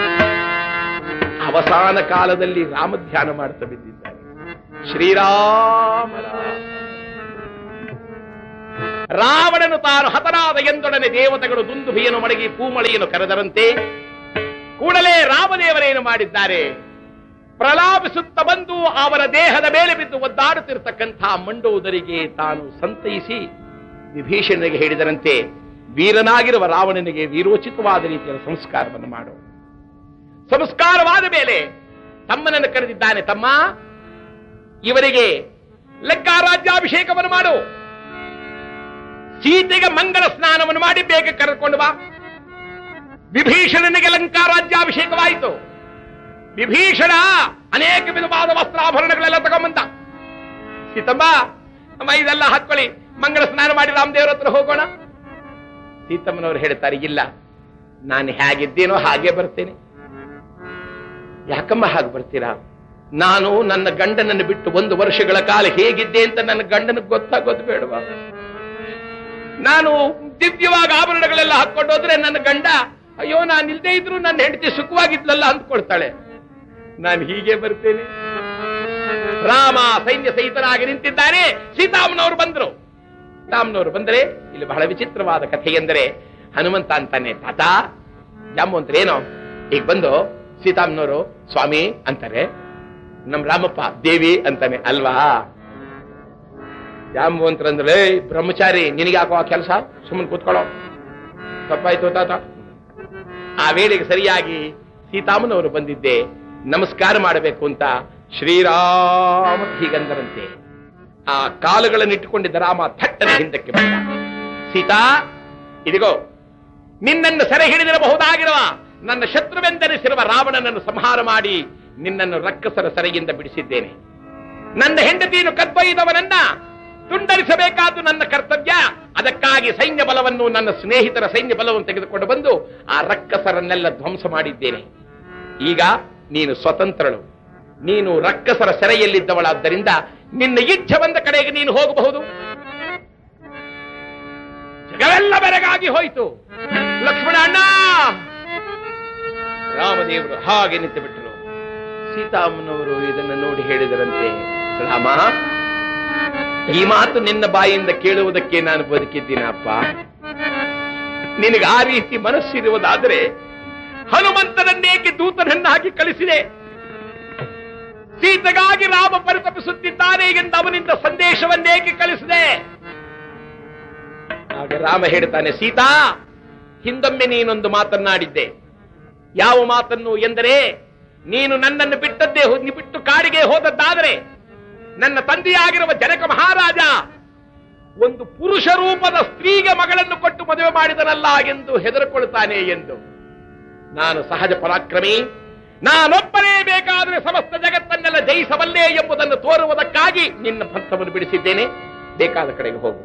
ಅವಸಾನ ಕಾಲದಲ್ಲಿ ರಾಮಧ್ಯಾನ ಮಾಡ್ತಾ ಬಿದ್ದಿದ್ದಾನೆ. ಶ್ರೀರಾಮ. ರಾವಣನು ತಾನು ಹತನಾದ ಎಂದೊಡನೆ ದೇವತೆಗಳು ದುಂದುಭಿಯನ್ನು ಮಡಗಿ ಪೂಮಳಿಯನ್ನು ಕರೆದರಂತೆ ಕೂಡಲೇ ರಾಮದೇವರೇನು ಮಾಡಿದ್ದಾರೆ, ಪ್ರಲಾಪಿಸುತ್ತ ಬಂದು ಅವರ ದೇಹದ ಮೇಲೆ ಬಿದ್ದು ಒದ್ದಾಡುತ್ತಿರತಕ್ಕಂಥ ಮಂಡೋದರಿಗೆ ತಾನು ಸಂತೈಸಿ ವಿಭೀಷಣನಿಗೆ ಹೇಳಿದರಂತೆ, ವೀರನಾಗಿರುವ ರಾವಣನಿಗೆ ವೀರೋಚಿತವಾದ ರೀತಿಯ ಸಂಸ್ಕಾರವನ್ನು ಮಾಡು. ಸಂಸ್ಕಾರವಾದ ಮೇಲೆ ತಮ್ಮನನ್ನು ಕರೆದಿದ್ದಾನೆ, ತಮ್ಮ ಇವರಿಗೆ ಲಂಕಾ ರಾಜ್ಯಾಭಿಷೇಕವನ್ನು ಮಾಡು, ಸೀತೆಗೆ ಮಂಗಳ ಸ್ನಾನವನ್ನು ಮಾಡಿ ಬೇಗ ಕರೆದುಕೊಂಡು ಬಾ. ವಿಭೀಷಣನಿಗೆ ಲಂಕಾ ರಾಜ್ಯಾಭಿಷೇಕವಾಯಿತು. ವಿಭೀಷಣ ಅನೇಕ ವಿಧವಾದ ವಸ್ತ್ರಾಭರಣಗಳೆಲ್ಲ ತಗೊಂಬಂದ. ಸೀತಮ್ಮ ಅಮ್ಮ ಇದೆಲ್ಲ ಹಾಕೊಳ್ಳಿ, ಮಂಗಳ ಸ್ನಾನ ಮಾಡಿ ರಾಮದೇವರ ಹತ್ರ ಹೋಗೋಣ. ಸೀತಮ್ಮನವರು ಹೇಳ್ತಾರೆ, ಇಲ್ಲ, ನಾನು ಹೇಗಿದ್ದೇನೋ ಹಾಗೆ ಬರ್ತೇನೆ. ಯಾಕಮ್ಮ ಹಾಗೆ ಬರ್ತೀರಾ? ನಾನು ನನ್ನ ಗಂಡನನ್ನು ಬಿಟ್ಟು 1 ವರ್ಷಗಳ ಕಾಲ ಹೇಗಿದ್ದೆ ಅಂತ ನನ್ನ ಗಂಡನಿಗೆ ಗೊತ್ತಾಗೋದು ಬೇಡವಾ? ನಾನು ದಿವ್ಯವಾಗಿ ಆಭರಣಗಳೆಲ್ಲ ಹಾಕೊಂಡು ಹೋದ್ರೆ ನನ್ನ ಗಂಡ, ಅಯ್ಯೋ ನಾನು ಇಲ್ದೇ ಇದ್ರು ನನ್ನ ಹೆಂಡತಿ ಸುಖವಾಗಿದ್ಲಲ್ಲ ಅಂದ್ಕೊಳ್ತಾಳೆ. ನಾನು ಹೀಗೆ ಬರ್ತೇನೆ. ರಾಮ ಸೈನ್ಯ ಸಹಿತನಾಗಿ ನಿಂತಿದ್ದಾನೆ. ಸೀತಾಮನವರು ಬಂದರು. ಸೀತಾಮನವರು ಬಂದರೆ ಇಲ್ಲಿ ಬಹಳ ವಿಚಿತ್ರವಾದ ಕಥೆ ಎಂದರೆ, ಹನುಮಂತ ಅಂತಾನೆ, ತಾತ ಜಾಂಬವಂತರೇನೋ ಈಗ ಬಂದು ಸೀತಾಮನವರು ಸ್ವಾಮಿ ಅಂತಾರೆ, ನಮ್ ರಾಮಪ್ಪ ದೇವಿ ಅಂತಾನೆ ಅಲ್ವಾ? ಜಾಂಬವಂತರಂದ್ರೆ, ಬ್ರಹ್ಮಚಾರಿ ನಿನಗೆ ಹಾಕೋ ಕೆಲಸ, ಸುಮ್ಮನೆ ಕೂತ್ಕೊಳ್ಳೋ, ತಪ್ಪಾಯ್ತು ತಾತ. ಆ ವೇಳೆಗೆ ಸರಿಯಾಗಿ ಸೀತಾಮನವರು ಬಂದಿದ್ದೆ, ನಮಸ್ಕಾರ ಮಾಡಬೇಕು ಅಂತ ಶ್ರೀರಾಮ ಹೀಗಂದರಂತೆ. ಆ ಕಾಲುಗಳನ್ನು ಇಟ್ಟುಕೊಂಡಿದ್ದ ರಾಮ ಥಟ್ಟನೆ ಹಿಂದಕ್ಕೆ ಬಂದ. ಸೀತಾ, ಇದಿಗೋ ನಿನ್ನನ್ನು ಸೆರೆ ಹಿಡಿದಿರಬಹುದಾಗಿರುವ ನನ್ನ ಶತ್ರುವೆಂದೆನಿಸಿರುವ ರಾವಣನನ್ನು ಸಂಹಾರ ಮಾಡಿ ನಿನ್ನನ್ನು ರಕ್ಕಸರ ಸೆರೆಯಿಂದ ಬಿಡಿಸಿದ್ದೇನೆ. ನನ್ನ ಹೆಂಡತಿಯನ್ನು ಕದ್ದೊಯ್ದವನನ್ನ ತುಂಡರಿಸಬೇಕಾದ್ದು ನನ್ನ ಕರ್ತವ್ಯ. ಅದಕ್ಕಾಗಿ ಸೈನ್ಯ ಬಲವನ್ನು, ನನ್ನ ಸ್ನೇಹಿತರ ಸೈನ್ಯ ಬಲವನ್ನು ತೆಗೆದುಕೊಂಡು ಬಂದು ಆ ರಕ್ಕಸರನ್ನೆಲ್ಲ ಧ್ವಂಸ ಮಾಡಿದ್ದೇನೆ. ಈಗ ನೀನು ಸ್ವತಂತ್ರಳು. ನೀನು ರಕ್ಕಸರ ಸೆರೆಯಲ್ಲಿದ್ದವಳಾದ್ದರಿಂದ ನಿನ್ನ ಇಚ್ಛೆ ಬಂದ ಕಡೆಗೆ ನೀನು ಹೋಗಬಹುದು. ಜಗವೆಲ್ಲ ಬೆರಗಾಗಿ ಹೋಯಿತು. ಲಕ್ಷ್ಮಣ ಅಣ್ಣ, ರಾಮದೇವರು ಹಾಗೆ ನಿಂತು ಬಿಟ್ಟರು. ಸೀತಾಮ್ಮನವರು ಇದನ್ನು ನೋಡಿ ಹೇಳಿದರಂತೆ, ರಾಮ, ಈ ಮಾತು ನಿನ್ನ ಬಾಯಿಂದ ಕೇಳುವುದಕ್ಕೆ ನಾನು ಬದುಕಿದ್ದೀನಪ್ಪ. ನಿನಗೆ ಆ ರೀತಿ ಮನಸ್ಸಿರುವುದಾದರೆ ಹನುಮಂತನನ್ನೇಕೆ ದೂತನನ್ನಾಗಿ ಕಳಿಸಿದೆ? ಸೀತೆಗಾಗಿ ರಾಮ ಪರಿತಪಿಸುತ್ತಿದ್ದಾನೆ ಎಂದು ಅವನಿಂದ ಸಂದೇಶವನ್ನೇಕೆ ಕಳಿಸಿದೆ? ಆಗ ರಾಮ ಹೇಳ್ತಾನೆ, ಸೀತಾ, ಹಿಂದೊಮ್ಮೆ ನೀನೊಂದು ಮಾತನ್ನಾಡಿದ್ದೆ. ಯಾವ ಮಾತನ್ನು ಎಂದರೆ, ನೀನು ನನ್ನನ್ನು ಬಿಟ್ಟು ಕಾಡಿಗೆ ಹೋದದ್ದಾದರೆ ನನ್ನ ತಂದೆಯಾಗಿರುವ ಜನಕ ಮಹಾರಾಜ ಒಂದು ಪುರುಷ ರೂಪದ ಸ್ತ್ರೀಗೆ ಮಗಳನ್ನು ಕೊಟ್ಟು ಮದುವೆ ಮಾಡಿದನಲ್ಲ ಎಂದು ಹೆದರಿಕೊಳ್ತಾನೆ ಎಂದು. ನಾನು ಸಹಜ ಪರಾಕ್ರಮಿ, ನಾನೊಬ್ಬನೇ ಬೇಕಾದರೆ ಸಮಸ್ತ ಜಗತ್ತನ್ನೆಲ್ಲ ಜಯಿಸಬಲ್ಲೆ ಎಂಬುದನ್ನು ತೋರುವುದಕ್ಕಾಗಿ ನಿನ್ನ ಪಂಥವನ್ನು ಬಿಡಿಸಿದ್ದೇನೆ. ಬೇಕಾದ ಕಡೆಗೆ ಹೋಗು.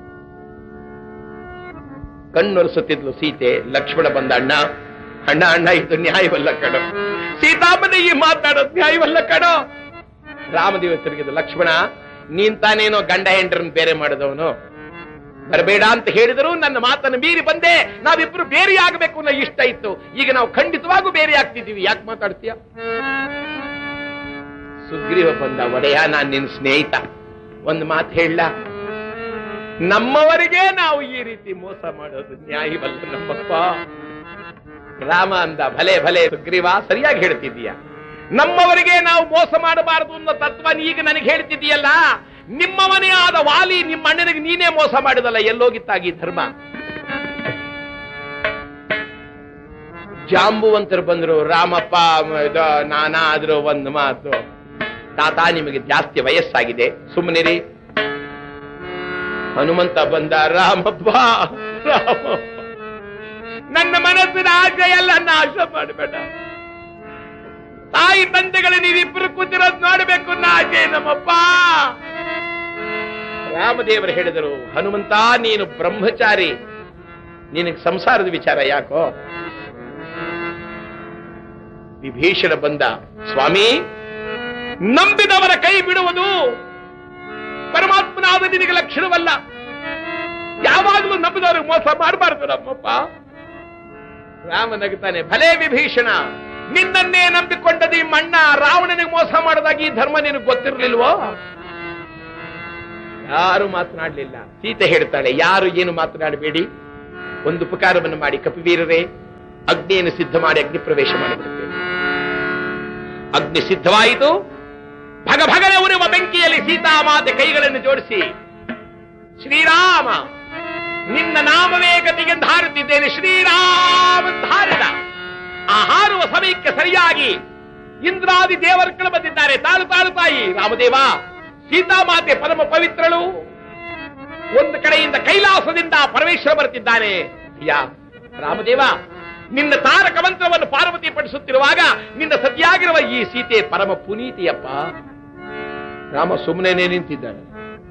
ಕಣ್ಣೊರೆಸುತ್ತಿದ್ಲು ಸೀತೆ. ಲಕ್ಷ್ಮಣ ಬಂದ, ಅಣ್ಣ ಅಣ್ಣ ಅಣ್ಣ, ಇದು ನ್ಯಾಯವಲ್ಲ ಕಣೋ, ಸೀತಾಮ್ಮನ ಈ ಮಾತಾಡೋದು ನ್ಯಾಯವಲ್ಲ ಕಣೋ. ರಾಮದೇವ ತಿರುಗಿದ, ಲಕ್ಷ್ಮಣ, ನೀನ್ ತಾನೇನೋ ಗಂಡ ಹೆಂಡ್ರನ್ನು ಬೇರೆ ಮಾಡಿದವನು, ಬರಬೇಡ ಅಂತ ಹೇಳಿದ್ರು ನನ್ನ ಮಾತನ್ನು ಮೀರಿ ಬಂದೆ. ನಾವಿಬ್ರು ಬೇರೆ ಆಗಬೇಕು ಅನ್ನೋ ಇಷ್ಟ ಇತ್ತು. ಈಗ ನಾವು ಖಂಡಿತವಾಗೂ ಬೇರೆ ಆಗ್ತಿದ್ದೀವಿ. ಯಾಕೆ ಮಾತಾಡ್ತೀಯ? ಸುಗ್ರೀವ ಬಂದ, ಒಡೆಯ, ನಾನ್ ನಿನ್ನ ಸ್ನೇಹಿತ, ಒಂದು ಮಾತು ಹೇಳ, ನಮ್ಮವರಿಗೆ ನಾವು ಈ ರೀತಿ ಮೋಸ ಮಾಡೋದು ನ್ಯಾಯವಲ್ಲ ನಮ್ಮಪ್ಪ. ರಾಮ ಅಂದ, ಭಲೆ ಭಲೆ ಸುಗ್ರೀವ, ಸರಿಯಾಗಿ ಹೇಳ್ತಿದ್ದೀಯ. ನಮ್ಮವರಿಗೆ ನಾವು ಮೋಸ ಮಾಡಬಾರದು ಅನ್ನೋ ತತ್ವ ಈಗ ನನಗೆ ಹೇಳ್ತಿದ್ದೀಯಲ್ಲ. ನಿಮ್ಮವನೇ ಆದ ವಾಲಿ ನಿಮ್ಮ ಅಣ್ಣನಿಗೆ ನೀನೇ ಮೋಸ ಮಾಡಿದಲ್ಲ, ಎಲ್ಲೋಗಿತ್ತಾಗಿ ಧರ್ಮ? ಜಾಂಬುವಂತರು ಬಂದ್ರು. ರಾಮಪ್ಪ, ನಾನಾದ್ರೂ ಒಂದು ಮಾತು, ತಾತ ನಿಮಗೆ ಜಾಸ್ತಿ ವಯಸ್ಸಾಗಿದೆ, ಸುಮ್ಮನಿರಿ. ಹನುಮಂತ ಬಂದ, ರಾಮಪ್ಪ ನನ್ನ ಮನಸ್ಸಿನ ಆಸೆ ಎಲ್ಲ ನಾಶ ಮಾಡಬೇಡ. ತಾಯಿ ತಂದೆಗಳು ನೀವಿಬ್ಬರು ಕೂತಿರೋದು ನೋಡಬೇಕು ಅನ್ನೋ ಆಸೆ ನಮ್ಮಪ್ಪ. ರಾಮದೇವರು ಹೇಳಿದರು, ಹನುಮಂತ, ನೀನು ಬ್ರಹ್ಮಚಾರಿ, ನಿನಗೆ ಸಂಸಾರದ ವಿಚಾರ ಯಾಕೋ? ವಿಭೀಷಣ ಬಂದ, ಸ್ವಾಮಿ, ನಂಬಿದವರ ಕೈ ಬಿಡುವುದು ಪರಮಾತ್ಮನಾದ ನಿನಗೆ ಲಕ್ಷಣವಲ್ಲ. ಯಾವಾಗಲೂ ನಂಬಿದವರು ಮೋಸ ಮಾಡಬಾರದು ನಮ್ಮಪ್ಪ. ರಾಮ ನಗುತ್ತಾನೆ, ಭಲೇ ವಿಭೀಷಣ, ನಿನ್ನನ್ನೇ ನಂಬಿಕೊಂಡದ ಈ ಮಣ್ಣ ರಾವಣನಿಗೆ ಮೋಸ ಮಾಡದಾಗಿ ಈ ಧರ್ಮ ನಿನಗೆ ಗೊತ್ತಿರಲಿಲ್ವೋ? ಯಾರು ಮಾತನಾಡಲಿಲ್ಲ. ಸೀತೆ ಹೇಳ್ತಾಳೆ, ಯಾರು ಏನು ಮಾತನಾಡಬೇಡಿ, ಒಂದು ಉಪಕಾರವನ್ನು ಮಾಡಿ ಕಪಿವೀರರೇ, ಅಗ್ನಿಯನ್ನು ಸಿದ್ಧ ಮಾಡಿ ಅಗ್ನಿ ಪ್ರವೇಶ ಮಾಡಿಬಿಡುತ್ತೇವೆ. ಅಗ್ನಿ ಸಿದ್ಧವಾಯಿತು. ಭಗಭಗನೆ ಉರಿಯುವ ಬೆಂಕಿಯಲ್ಲಿ ಸೀತಾಮಾತೆ ಕೈಗಳನ್ನು ಜೋಡಿಸಿ, ಶ್ರೀರಾಮ ನಿನ್ನ ನಾಮವೇ ಗತಿಗೆಂದು ಹಾರುತ್ತಿದ್ದೇನೆ, ಶ್ರೀರಾಮ ಹಾರಿದ. ಆ ಹಾರುವ ಸಮಯಕ್ಕೆ ಸರಿಯಾಗಿ ಇಂದ್ರಾದಿ ದೇವರುಗಳು ಬಂದಿದ್ದಾರೆ. ತಾಳು ತಾಳು ತಾಯಿ ರಾಮದೇವ, ಸೀತಾಮಾತೆ ಪರಮ ಪವಿತ್ರಳು. ಒಂದು ಕಡೆಯಿಂದ ಕೈಲಾಸದಿಂದ ಪರಮೇಶ್ವರ ಬರುತ್ತಿದ್ದಾನೆ. ಅಯ್ಯ ರಾಮದೇವ, ನಿನ್ನ ತಾರಕ ಮಂತ್ರವನ್ನು ಪಾರ್ವತಿ ಪಡಿಸುತ್ತಿರುವಾಗ ನಿನ್ನ ಸತಿಯಾಗಿರುವ ಈ ಸೀತೆ ಪರಮ ಪುನೀತಿಯಪ್ಪ. ರಾಮ ಸುಮ್ಮನೆ ನಿಂತಿದ್ದಾನೆ.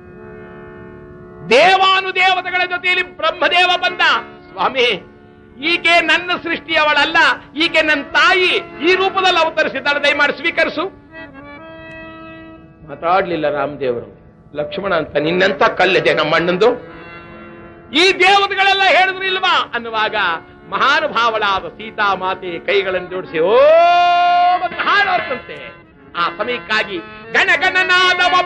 ದೇವಾನುದೇವತೆಗಳ ಜೊತೆಯಲ್ಲಿ ಬ್ರಹ್ಮದೇವ ಬಂದ. ಸ್ವಾಮಿ, ಈಕೆ ನನ್ನ ಸೃಷ್ಟಿಯವಳಲ್ಲ, ಈಕೆ ನನ್ನ ತಾಯಿ, ಈ ರೂಪದಲ್ಲಿ ಅವತರಿಸಿದ್ದಾಳೆ, ದಯಮಾಡಿ ಸ್ವೀಕರಿಸು. ಮಾತಾಡ್ಲಿಲ್ಲ ರಾಮದೇವರು. ಲಕ್ಷ್ಮಣ ಅಂತ ನಿನ್ನಂತ ಕಲ್ಲಿದೆ ನಮ್ಮಣ್ಣಂದು, ಈ ದೇವತೆಗಳೆಲ್ಲ ಹೇಳಿದ್ರು ಇಲ್ವಾ ಅನ್ನುವಾಗ ಮಹಾನುಭಾವಳಾದ ಸೀತಾಮಾತೆ ಕೈಗಳನ್ನು ಜೋಡಿಸಿ ಓ ಹಾಡೋರ್ತಂತೆ. ಆ ಸಮಯಕ್ಕಾಗಿ ಗಣಗಣನಾದವ